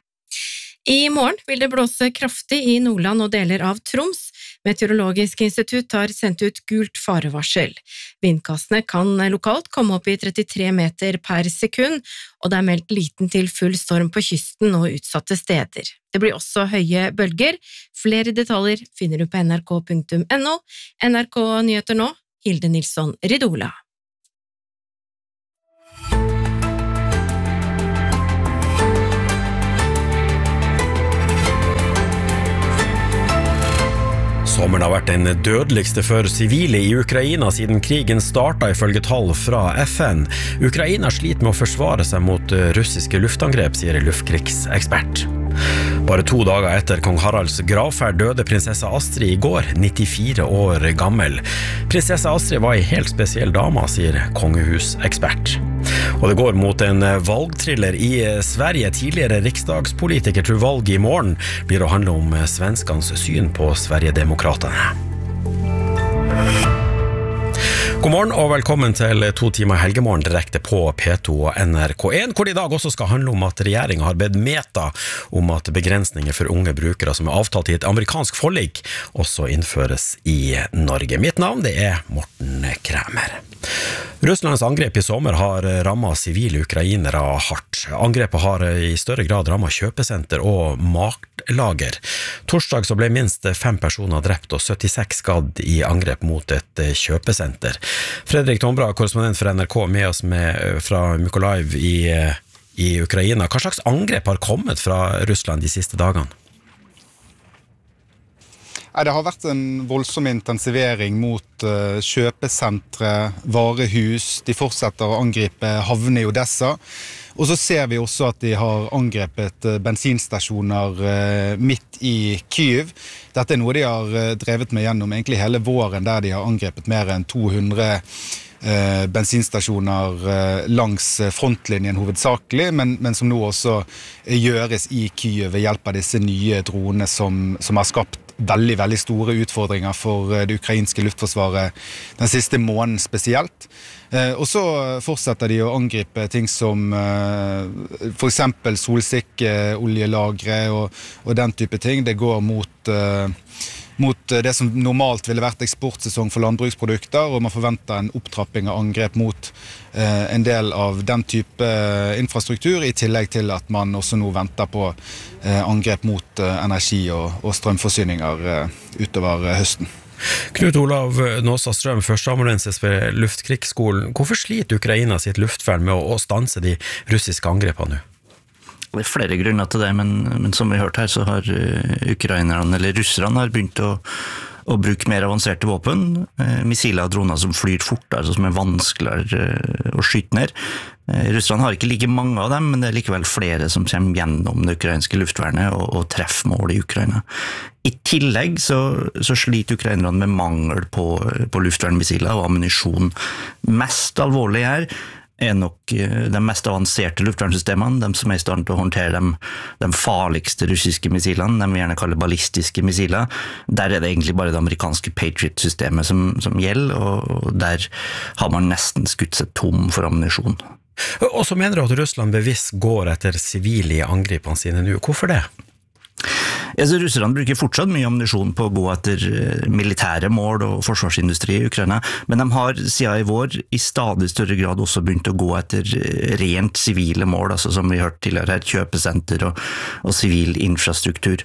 I morgen vil det blåse kraftig i Nordland og deler av Troms. Meteorologisk institutt har sendt ut gult farevarsel. Vindkastene kan lokalt komme opp i trettitre meter per sekund, og det er meldt liten til full storm på kysten og utsatte steder. Det blir også høye bølger. Flere detaljer finner du på n r k punktum n o. N R K Nyheter nå, Hilde Nilsson Ridola. Sommeren har vært den dødeligste for sivile i Ukraina siden krigen startet ifølge tall fra F N. Ukraina sliter med å forsvare seg mot russiske luftangrep, sier luftkrigsekspert. Bare to dager etter kong Haralds gravferd døde prinsesse Astrid i går, nittifire år gammel. Prinsesse Astrid var en helt spesiell dame, sier kongehusekspert. Og det går mot en valgthriller i Sverige. Tidligere riksdagspolitiker tror valget i morgen blir å handle om svenskans syn på Sverigedemokraterna. God morgen og velkommen til to timer helgemorgen direkte på P to og N R K en, hvor det i dag også skal handle om at regjeringen har bedt Meta om at begrensninger for unge brukere som er avtalt i et amerikansk forlik også innføres i Norge. Mitt navn det er Morten Kræmer. Russlands angrep i sommer har rammet sivile ukrainere hardt. Angrepet har i større grad rammet kjøpesenter og matlager. Torsdag så ble minst fem personer drept og syttiseks skadd i angrep mot et kjøpesenter. Fredrik Tombra, korrespondent for N R K, med oss med, fra Mykolaiv i, i Ukraina. Hva slags angrep har kommet fra Russland de siste dagene? Det har vært en voldsom intensivering mot uh, kjøpesentre, varehus. De fortsetter å angripe havner i Odessa. Og så ser vi også at de har angrepet uh, bensinstasjoner uh, midt i Kyiv. Dette er noe de har uh, drevet med gjennom egentlig hele våren, der de har angrepet mer enn to hundre eh, bensinstasjoner eh, langs frontlinjen hovedsakelig, men, men som nå også gjøres i Kyiv ved hjelp av disse nye dronene som, som har skapt veldig, veldig store utfordringer for det ukrainske luftforsvaret den siste måneden spesielt. Eh, og så fortsetter de å angripe ting som eh, for eksempel solsikkeoljelagre og, og den type ting. Det går mot, eh, mot det som normalt ville vært eksportsesong for landbruksprodukter, og man forventer en opptrapping av angrep mot eh, en del av den type infrastruktur, i tillegg til at man også nå venter på eh, angrep mot eh, energi og, og strømforsyninger eh, utover eh, høsten. Knut Olav Nåstad Strøm, førsteamanuensis ved Luftkrigsskolen. Hvorfor sliter Ukraina sitt luftvern med å, å stanse de russiske angrepene nå? Det er flere grunner til det, men, men som vi hørte her, så har ukrainerne, eller russerne, har begynt å, å bruke mer avanserte våpen. Eh, missiler og droner som flyr fort, altså som er vanskeligere eh, å skyte ned. Eh, russerne har ikke like mange av dem, men det er likevel flere som kommer gjennom det ukrainske luftvernet og, og treffer mål i Ukraina. I tillegg så, så sliter ukrainerne med mangel på, på luftvernmissiler og ammunisjon. Mest alvorlig her er nok de mest avanserte luftvernsystemene, de som er i stand til å håndtere de, de farligste russiske missilene, de vi gjerne kaller ballistiske missiler. Der er det egentlig bare det amerikanske Patriot-systemet som, som gjelder, og der har man nesten skutt seg tom for ammunisjon. Og så mener du at Russland bevisst går etter sivile i angripene sine nå. Hvorfor det? Altså, russerne bruker fortsatt mye ammunisjon på å gå etter militære mål og forsvarsindustri i Ukraina, men de har siden i vår i stadig større grad også begynt å gå etter rent sivile mål, altså som vi hørte tidligere her, kjøpesenter og, og sivil infrastruktur.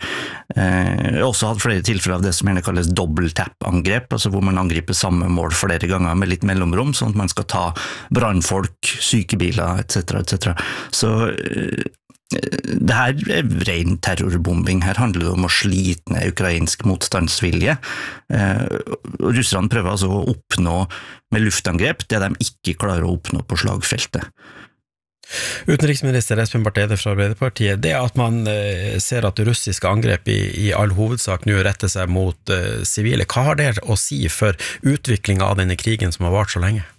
Eh, også hatt flere tilfeller av det som gjerne kalles dobbeltap-angrep, altså hvor man angriper samme mål flere ganger med litt mellomrom, sånn at man skal ta brannfolk, sykebiler, et cetera et cetera. Så eh, det her er ren terrorbombing. Her handler det om å slite ned ukrainsk motstandsvilje. Eh, russerne prøver altså å oppnå med luftangrep det de ikke klarer å oppnå på slagfeltet. Utenriksminister Espen Barth Eide fra Arbeiderpartiet, det at man eh, ser at russiske angrep i, i all hovedsak nå retter seg mot eh, sivile, hva har det å si for utviklingen av denne krigen som har vart så lenge?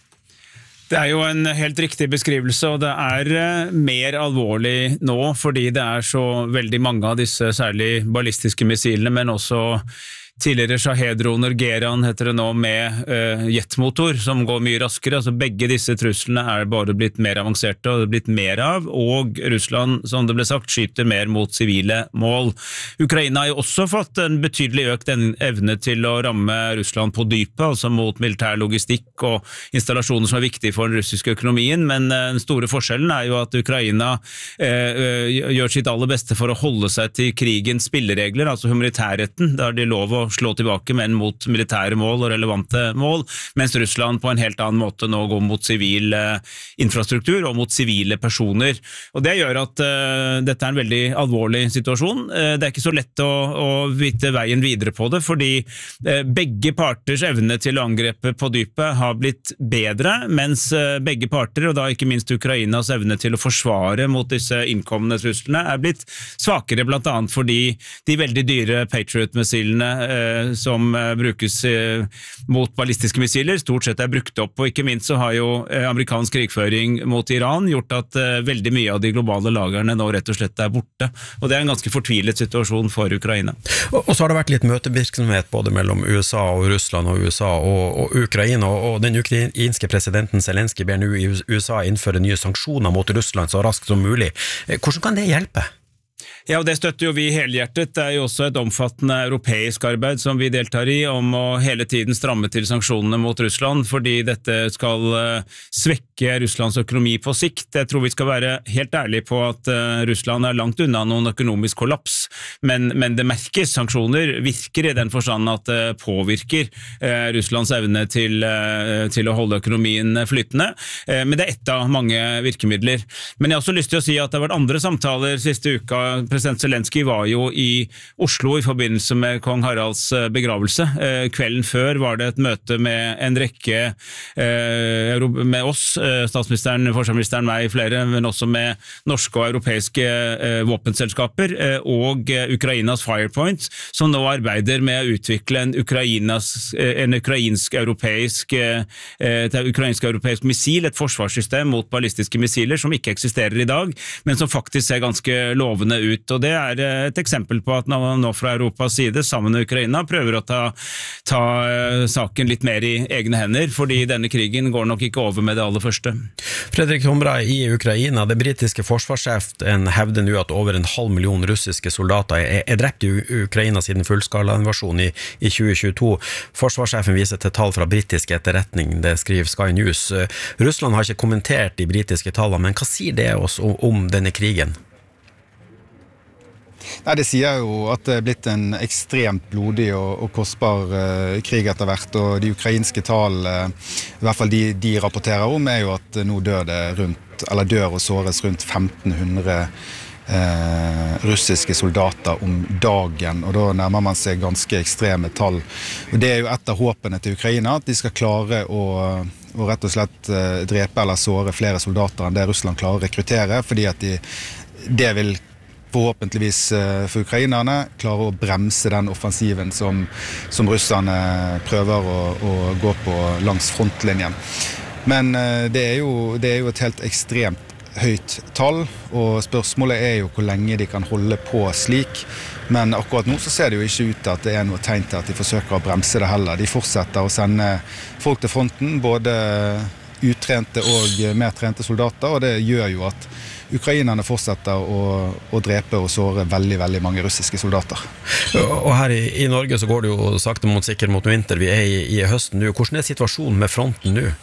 Det er jo en helt riktig beskrivelse, og det er mer alvorlig nå, fordi det er så veldig mange av disse særlig ballistiske missilene, men også tidligere Shahed-droner, Geran heter det nå, med uh, jetmotor som går mye raskere. Altså begge disse truslene er bare blitt mer avanserte, og det er blitt mer av, og Russland, som det ble sagt, skyter mer mot sivile mål. Ukraina har jo også fått en betydelig økt evne til å ramme Russland på dypet, altså mot militær logistikk og installasjoner som er viktige for den russiske økonomien, men uh, den store forskjellen er jo at Ukraina uh, uh, gjør sitt aller beste for å holde seg til krigens spilleregler, altså humanitærretten, der de lov å slå tilbake, men mot militære mål og relevante mål, mens Russland på en helt annen måte nå går mot sivil eh, infrastruktur og mot sivile personer. Og det gjør at eh, dette er en veldig alvorlig situasjon. Eh, det er ikke så lett å, å vite veien videre på det, fordi eh, begge parters evne til å angrepe på dypet har blitt bedre, mens eh, begge parter, og da ikke minst Ukrainas evne til å forsvare mot disse innkommende truslene, er blitt svakere, blant annet fordi de veldig dyre Patriot-missilene som brukes mot ballistiske missiler, stort sett er brukt opp, og ikke minst så har jo amerikansk krigføring mot Iran gjort at veldig mye av de globale lagerne nå rett og slett er borte, og det er en ganske fortvilet situasjon for Ukraina. Og, og så har det vært litt møtevirksomhet både mellom U S A og Russland og U S A og, og Ukraina, og den ukrainske presidenten Zelensky ber nå i U S A innføre nye sanksjoner mot Russland så raskt som mulig. Hvordan kan det hjelpe? Ja, og det støtter jo vi helhjertet. Det er jo også et omfattende europeisk arbeid som vi deltar i, om å hele tiden stramme til sanksjonene mot Russland, fordi dette skal svekke Russlands økonomi på sikt. Jeg tror vi skal være helt ærlige på at Russland er langt unna noen økonomisk kollaps, men, men det merkes. Sanksjoner virker i den forstand at det påvirker Russlands evne til, til å holde økonomien flytende, men det er ett av mange virkemidler. Men jeg har også lyst til å si at det har vært andre samtaler siste uka president Zelensky var jo i Oslo i forbindelse med kong Haralds begravelse. Kvelden før var det et møte med en rekke, med oss, statsministeren, forsvarsministeren, meg, flere, men også med norske og europeiske våpenselskaper, og Ukrainas Firepoint, som nå arbeider med å utvikle en, Ukrainas, en ukrainsk-europeisk et ukrainsk-europeisk missil, et forsvarssystem mot ballistiske missiler som ikke eksisterer i dag, men som faktisk ser ganske lovende ut. Og det er et eksempel på at man nå fra Europas side, sammen med Ukraina, prøver å ta, ta saken litt mer i egne hender, fordi denne krigen går nok ikke over med det aller første. Fredrik Tomra, i Ukraina, det britiske forsvarssjefen hevder nå at over en halv million russiske soldater er, er drept i Ukraina siden fullskala-invasjon i, i tjue tjueto. Forsvarssjefen viser til tall fra britisk etterretning, det skriver Sky News. Russland har ikke kommentert de britiske tallene, men hva sier det oss om, om denne krigen? Nei, det sier jo at det er blitt en ekstremt blodig og, og kostbar uh, krig etter hvert, og de ukrainske tall, uh, i hvert fall de, de rapporterer om, er jo at nå dør det rundt, eller dør og såres rundt femten hundre uh, russiske soldater om dagen, og da nærmer man seg ganske ekstreme tall. Og det er jo et av håpene til Ukraina, at de skal klare å og rett og slett uh, drepe eller såre flere soldater enn det Russland klarer å rekruttere, fordi at de, det vil forhåpentligvis uh, for ukrainerne klare å bremse den offensiven som, som russerne prøver å, å gå på langs frontlinjen. Men uh, det, er jo, det er jo et helt ekstremt høyt tall, og spørsmålet er jo hvor lenge de kan holde på slik. Men akkurat nå så ser det jo ikke ut til at det er noe tegn til at de forsøker å bremse det heller. De fortsetter å sende folk til fronten, både utrente og mer trente soldater, og det gjør jo at ukrainerne fortsetter å, å drepe og såre veldig, veldig mange russiske soldater. Og her i, i Norge så går det jo sakte mot sikkert mot vinter. Vi er i, i høsten nå. Hvordan er situasjonen med fronten nå?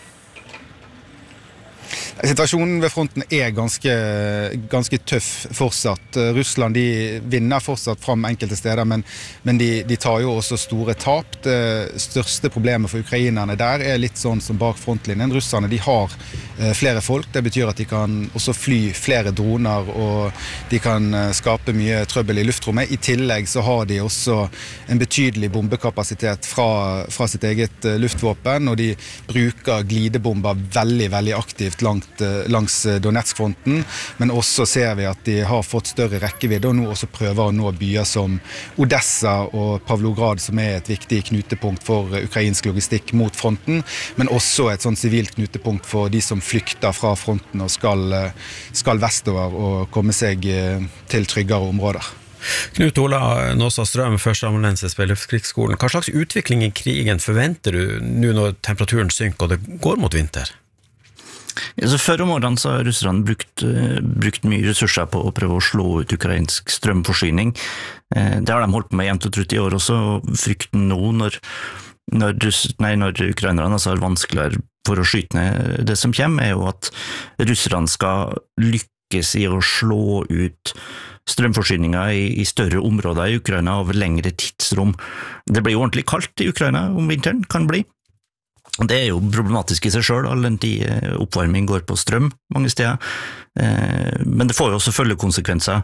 Situasjonen ved fronten er ganske, ganske tøff fortsatt. Russland de vinner fortsatt fram enkelte steder, men, men de, de tar jo også store tap. Det største problemet for ukrainerne der er litt sånn som bak frontlinjen. Russerne de har eh, flere folk, det betyr at de kan også fly flere droner, og de kan eh, skape mye trøbbel i luftrommet. I tillegg så har de også en betydelig bombekapasitet fra, fra sitt eget eh, luftvåpen, og de bruker glidebomber veldig, veldig aktivt langt langs Donetsk-fronten, men også ser vi at de har fått større rekkevidde, og nå også prøver å nå byer som Odessa og Pavlograd, som er et viktig knutepunkt for ukrainsk logistikk mot fronten, men også et sånn sivilt knutepunkt for de som flykter fra fronten og skal, skal vestover og komme seg til tryggere områder. Knut Ola Nåsa-Strøm, førsteamanuensis ved Luftkrigsskolen. Hva slags utvikling i krigen forventer du nå når temperaturen synker og det går mot vinter? Ja, så før om årene så har russerne brukt, brukt mye ressurser på å prøve å slå ut ukrainsk strømforsyning. Det har de holdt på med jevnt og trutt i år også, og frykten nå når, når, nei, når ukrainerne altså har vanskeligere for å skyte ned det som kommer, er jo at russerne skal lykkes i å slå ut strømforsyninger i, i større områder i Ukraina over lengre tidsrom. Det blir jo ordentlig kaldt i Ukraina om vinteren, kan bli. Det er jo problematisk i seg selv, all den tid oppvarming går på strøm mange steder, men det får jo også følgekonsekvenser.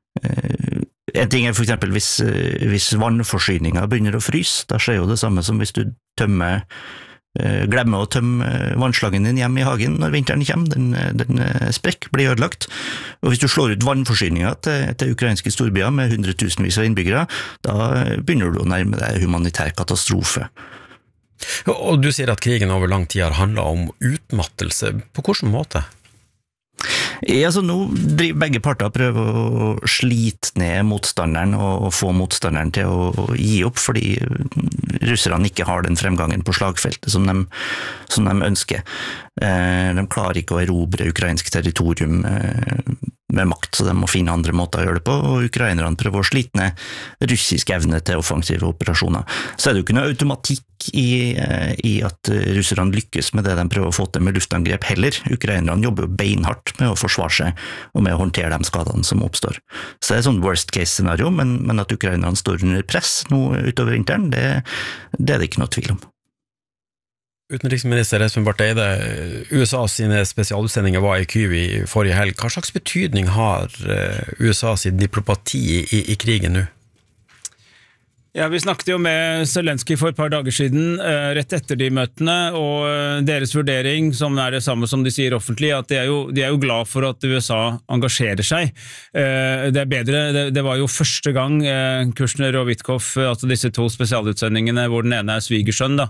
En ting er for eksempel hvis, hvis vannforsyninger begynner å fryse, da skjer jo det samme som hvis du tømmer, glemmer å tømme vannslangen din hjem i hagen når vinteren kommer, den, den sprekk blir ødelagt. Og hvis du slår ut vannforsyninger til, til ukrainske storbyer med hundretusenvis av innbyggere, da begynner du å nærme deg humanitær katastrofe. Og du sier at krigen over lang tid har handlet om utmattelse. På hvilken måte? Ja, så nå driver begge parter prøver å slite ned motstanderen og få motstanderen til å gi opp, fordi russerne ikke har den fremgangen på slagfeltet som de, som de ønsker. De klarer ikke å erobre ukrainsk territorium med makt, så de må finne andre måter å gjøre det på, og ukrainerne prøver å slite ned russisk evne til offensive operasjoner. Så er det jo ikke noe automatikk i, i at russerne lykkes med det de prøver å få til med luftangrep heller. Ukrainerne jobber jo beinhardt med å forsvare seg og med å håndtere de skadene som oppstår. Så det er et sånn worst case scenario, men, men at ukrainerne står under press nå utover vinteren, det, det er det ikke noe tvil om. Utenriksminister Espen Barth Eide, U S A sine spesialutsendinger var i Kyiv i forrige helg. Hva slags betydning har U S A sin diplomati i, i krigen nå? Ja, vi snakket jo med Zelensky for et par dager siden, eh, rett etter de møtene, og eh, deres vurdering, som er det samme som de sier offentlig, at de er jo, de er jo glad for at U S A engasjerer seg. Eh, det er bedre, det, det var jo første gang eh, Kushner og Witkoff, altså disse to spesialutsendingene, hvor den ene er svigersønn, da,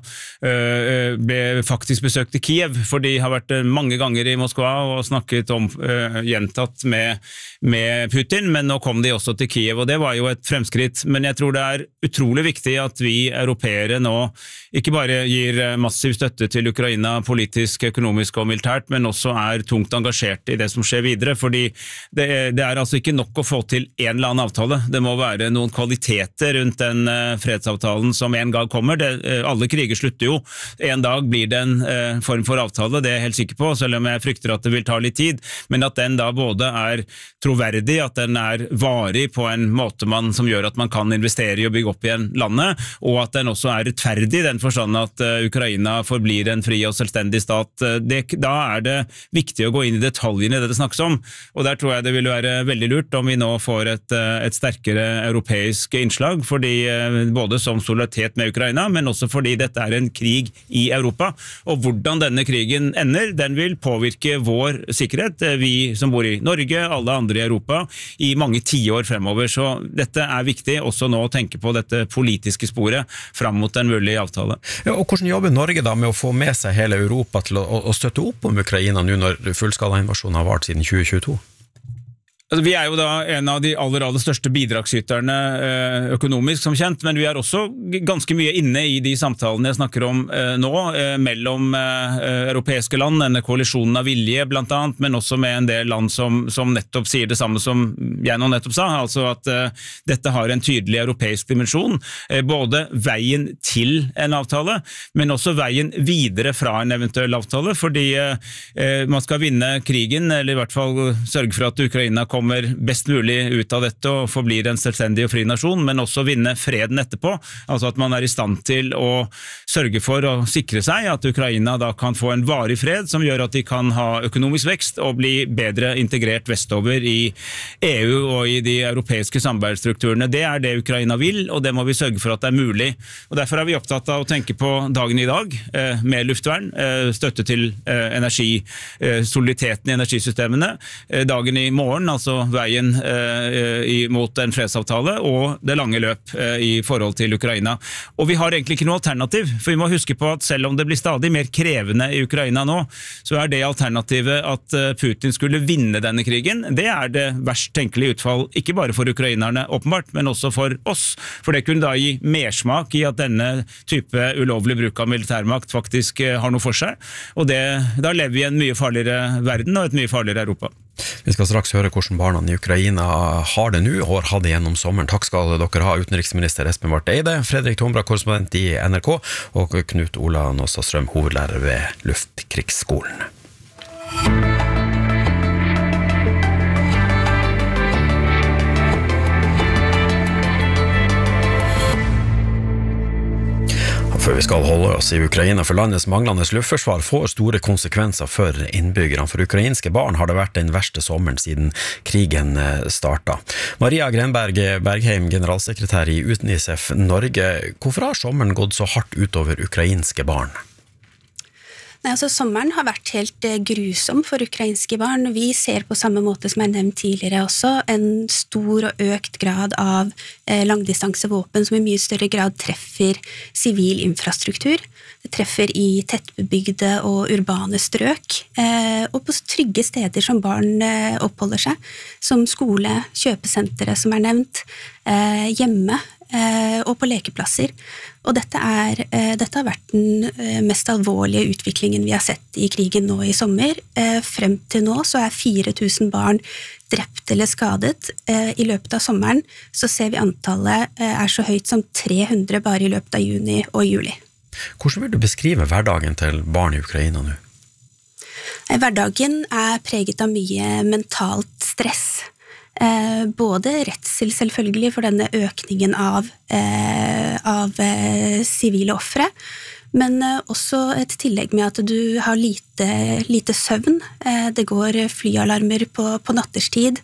eh, ble faktisk besøkt i Kiev, for de har vært mange ganger i Moskva og snakket om, eh, gjentatt med, med Putin, men nå kom de også til Kiev, og det var jo et fremskritt, men jeg tror det er utrolig viktig at vi europeere nå ikke bare gir massiv støtte til Ukraina politisk, økonomisk og militært, men også er tungt engasjert i det som skjer videre, fordi det er, det er altså ikke nok å få til en eller annen avtale. Det må være noen kvaliteter rundt den fredsavtalen som en gang kommer. Det, alle kriger slutter jo. En dag blir det en form for avtale, det er jeg helt sikker på, selv om jeg frykter at det vil ta litt tid, men at den da både er troverdig, at den er varig på en måte man, som gjør at man kan investere i å bygge opp igjen landet, og at den også er rettferdig i den forstand at uh, Ukraina forblir en fri og selvstendig stat. Det, da er det viktig å gå inn i detaljene det det snakkes om, og der tror jeg det vil være veldig lurt om vi nå får et, et sterkere europeisk innslag, fordi uh, både som solidaritet med Ukraina, men også fordi dette er en krig i Europa, og hvordan denne krigen ender, den vil påvirke vår sikkerhet, vi som bor i Norge, alle andre i Europa, i mange tiår fremover, så dette er viktig også nå å tenke på dette politiske sporet fram mot en mulig avtale. Ja, og hvordan jobber Norge da med å få med seg hele Europa til å, å støtte opp om Ukraina nå når fullskala-invasjonen har vart siden tjue tjueto? Altså, vi er jo da en av de aller, aller største bidragsyterne eh, økonomisk som kjent, men vi er også ganske mye inne i de samtalene jeg snakker om eh, nå, eh, mellom eh, europeiske land, denne koalisjonen av vilje blant annet, men også med en del land som, som nettopp sier det samme som jeg nå nettopp sa, altså at eh, dette har en tydelig europeisk dimensjon, eh, både veien til en avtale, men også veien videre fra en eventuell avtale, fordi eh, man skal vinne krigen, eller i hvert fall sørge for at Ukraina kommer kommer best mulig ut av dette og forblir en selvstendig og fri nasjon, men også vinne freden etterpå, altså at man er i stand til å sørge for å sikre seg at Ukraina da kan få en varig fred som gjør at de kan ha økonomisk vekst og bli bedre integrert vestover i E U og i de europeiske samarbeidsstrukturene. Det er det Ukraina vil, og det må vi sørge for at det er mulig. Og derfor er vi opptatt av å tenke på dagen i dag, eh, med luftvern, eh, støtte til eh, energi, eh, soliditeten i energisystemene, eh, dagen i morgen, altså veien eh, mot en fredsavtale og det lange løp eh, i forhold til Ukraina. Og vi har egentlig ikke noe alternativ, for vi må huske på at selv om det blir stadig mer krevende i Ukraina nå, så er det alternativet at eh, Putin skulle vinne denne krigen. Det er det verst tenkelige utfall, ikke bare for ukrainerne åpenbart, men også for oss. For det kunne da gi mersmak i at denne type ulovlig bruk av militærmakt faktisk eh, har noe for seg. Og det, da lever vi i en mye farligere verden og et mye farligere Europa. Vi skal straks høre hvordan barna i Ukraina har det nå, og har hatt det gjennom sommeren. Takk skal dere ha, utenriksminister Espen Barth Eide, Fredrik Tombra, korrespondent i N R K, og Knut Ola Nåstadstrøm, hovedlærer ved Luftkrigsskolen. Før vi skal holde oss i Ukraina, for landets manglende luftforsvar får store konsekvenser for innbyggerne. For ukrainske barn har det vært den verste sommeren siden krigen startet. Maria Grenberg Bergheim, generalsekretær i UNICEF Norge. Hvorfor har sommeren gått så hardt utover ukrainske barn? Nei, altså Sommeren har vært helt eh, grusom for ukrainske barn. Vi ser på samme måte som jeg nevnt tidligere også, en stor og økt grad av eh, langdistansevåpen som i mye større grad treffer sivil infrastruktur. Det treffer i tettbebygde og urbane strøk, eh, og på trygge steder som barn eh, oppholder seg, som skole, kjøpesentere som er nevnt, eh, hjemme, og på lekeplasser. Og dette, er, dette har vært den mest alvorlige utviklingen vi har sett i krigen nå i sommer. Frem til nå så er fire tusen barn drept eller skadet. I løpet av sommeren så ser vi antallet er så høyt som tre hundre bare i løpet av juni og juli. Hvordan vil du beskrive hverdagen til barn i Ukraina nå? Hverdagen er preget av mye mentalt stress. Eh, både redsel selvfølgelig for denne økningen av, eh, av eh, sivile offre, Men også et tillegg med at du har lite, lite søvn. Det går flyalarmer på, på natterstid.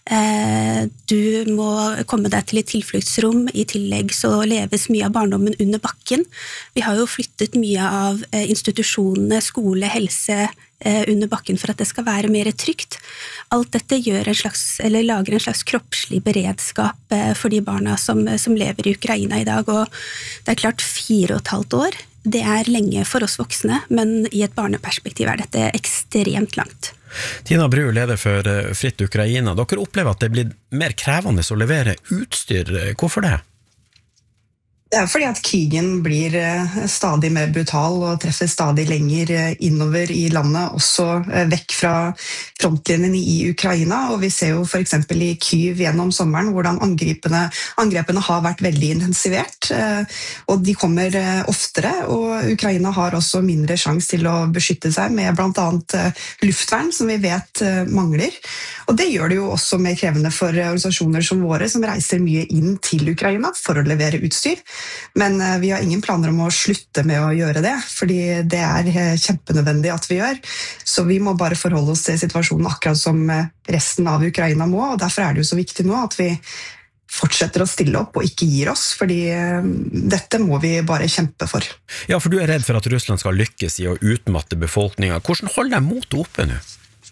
Du må komme deg til et tilfluktsrom. I tillegg så leves mye av barndommen under bakken. Vi har jo flyttet mye av institusjonene, skole, helse under bakken for at det skal være mer trygt. Alt dette gjør en slags, eller lager en slags kroppslig beredskap for de barna som, som lever i Ukraina i dag. Og det er klart fire og et halvt år. Det er lenge for oss voksne, men i et barneperspektiv er dette ekstremt langt. Tina Bru, leder for Fritt Ukraina. Dere opplever at det blir mer krevende å levere utstyr. Hvorfor det? Det er fordi at krigen blir stadig mer brutal og treffer stadig lenger innover i landet, også vekk fra frontlinjen i Ukraina. Og vi ser jo for eksempel i Kyiv gjennom sommeren hvordan angrepene, angrepene har vært veldig intensivert. Og de kommer oftere, og Ukraina har også mindre sjans til å beskytte seg med blant annet luftvern, som vi vet mangler. Og det gjør det jo også mer krevende for organisasjoner som våre, som reiser mye inn til Ukraina for å levere utstyr. Men vi har ingen planer om å slutte med å gjøre det, fordi det er kjempenødvendig at vi gjør. Så vi må bare forholde oss til situasjonen akkurat som resten av Ukraina må, og derfor er det jo så viktig nå at vi fortsetter å stille opp og ikke gir oss, fordi dette må vi bare kjempe for. Ja, for du er redd for at Russland skal lykkes i å utmatte befolkningen. Hvordan holder de motet oppe nå?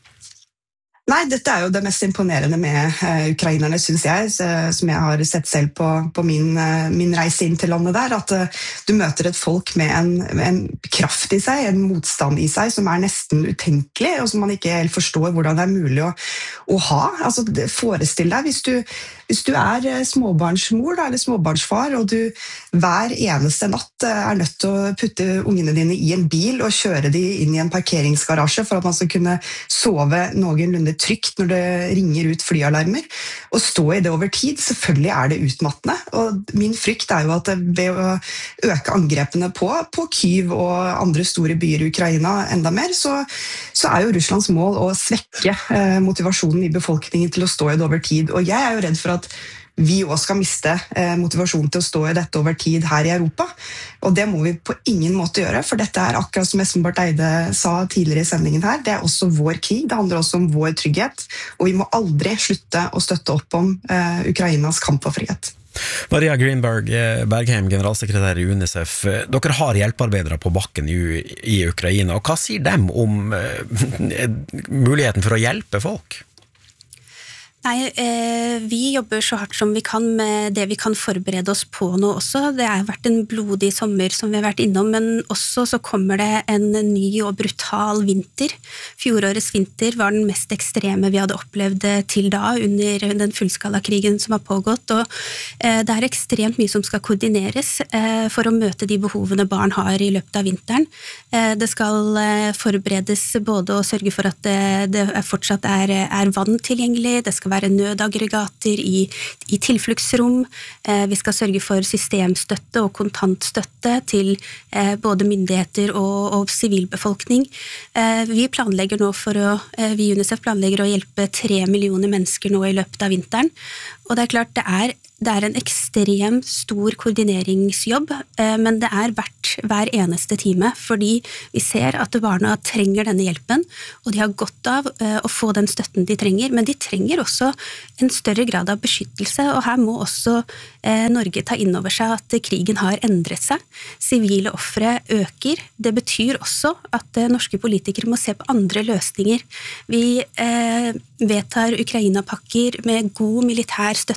Nei, dette er jo det mest imponerende med uh, ukrainerne, synes jeg, uh, som jeg har sett selv på, på min, uh, min reise inn til landet der, at uh, du møter et folk med en, en kraft i seg, en motstand i seg, som er nesten utenkelig, og som man ikke helt forstår hvordan det er mulig å, å ha. Altså, forestill deg, hvis du, hvis du er uh, småbarnsmor da, eller småbarnsfar, og du hver eneste natt uh, er nødt til å putte ungene dine i en bil og kjøre de inn i en parkeringsgarasje for at man skal kunne sove noenlunde trygt når det ringer ut flyalarmer, og stå i det over tid, selvfølgelig er det utmattende. Og min frykt er jo at ved å øke angrepene på, på Kyiv og andre store byer i Ukraina enda mer, så, så er jo Russlands mål å svekke eh, motivasjonen i befolkningen til å stå i det over tid. Og jeg er jo redd for at vi også skal miste eh, motivasjonen til å stå i dette over tid her i Europa. Og det må vi på ingen måte gjøre, for dette er akkurat som Espen Barth Eide sa tidligere i sendingen her, det er også vår krig, det handler også om vår trygghet, og vi må aldri slutte å støtte opp om eh, Ukrainas kamp for frihet. Maria Greenberg Bergheim, generalsekretær i UNICEF. Dere har hjelpearbeidere på bakken i, i Ukraina, og hva sier dem om eh, muligheten for å hjelpe folk? Nei, eh, vi jobber så hardt som vi kan med det vi kan forberede oss på nå også. Det har vært en blodig sommer som vi har vært innom, men også så kommer det en ny og brutal vinter. Fjorårets vinter var den mest ekstreme vi hadde opplevd til da, under den fullskalakrigen som har pågått, og eh, det er ekstremt mye som skal koordineres eh, for å møte de behovene barn har i løpet av vinteren. Eh, det skal eh, forberedes både å sørge for at det, det fortsatt er, er vann tilgjengelig, det skal være nødaggregater i, i tilfluktsrom. Eh, vi skal sørge for systemstøtte og kontantstøtte til eh, både myndigheter og, og sivilbefolkning. Eh, vi planlegger nå for å, eh, vi i UNICEF planlegger å hjelpe tre millioner mennesker nå i løpet av vinteren. Og det er klart det er Det er en ekstremt stor koordineringsjobb, men det er verdt hver eneste time, fordi vi ser at barna trenger denne hjelpen, og de har godt av å få den støtten de trenger, men de trenger også en større grad av beskyttelse, og her må også Norge ta inn over seg at krigen har endret seg. Sivile ofre øker. Det betyr også at norske politikere må se på andre løsninger. Vi vedtar Ukraina-pakker med god militær støtte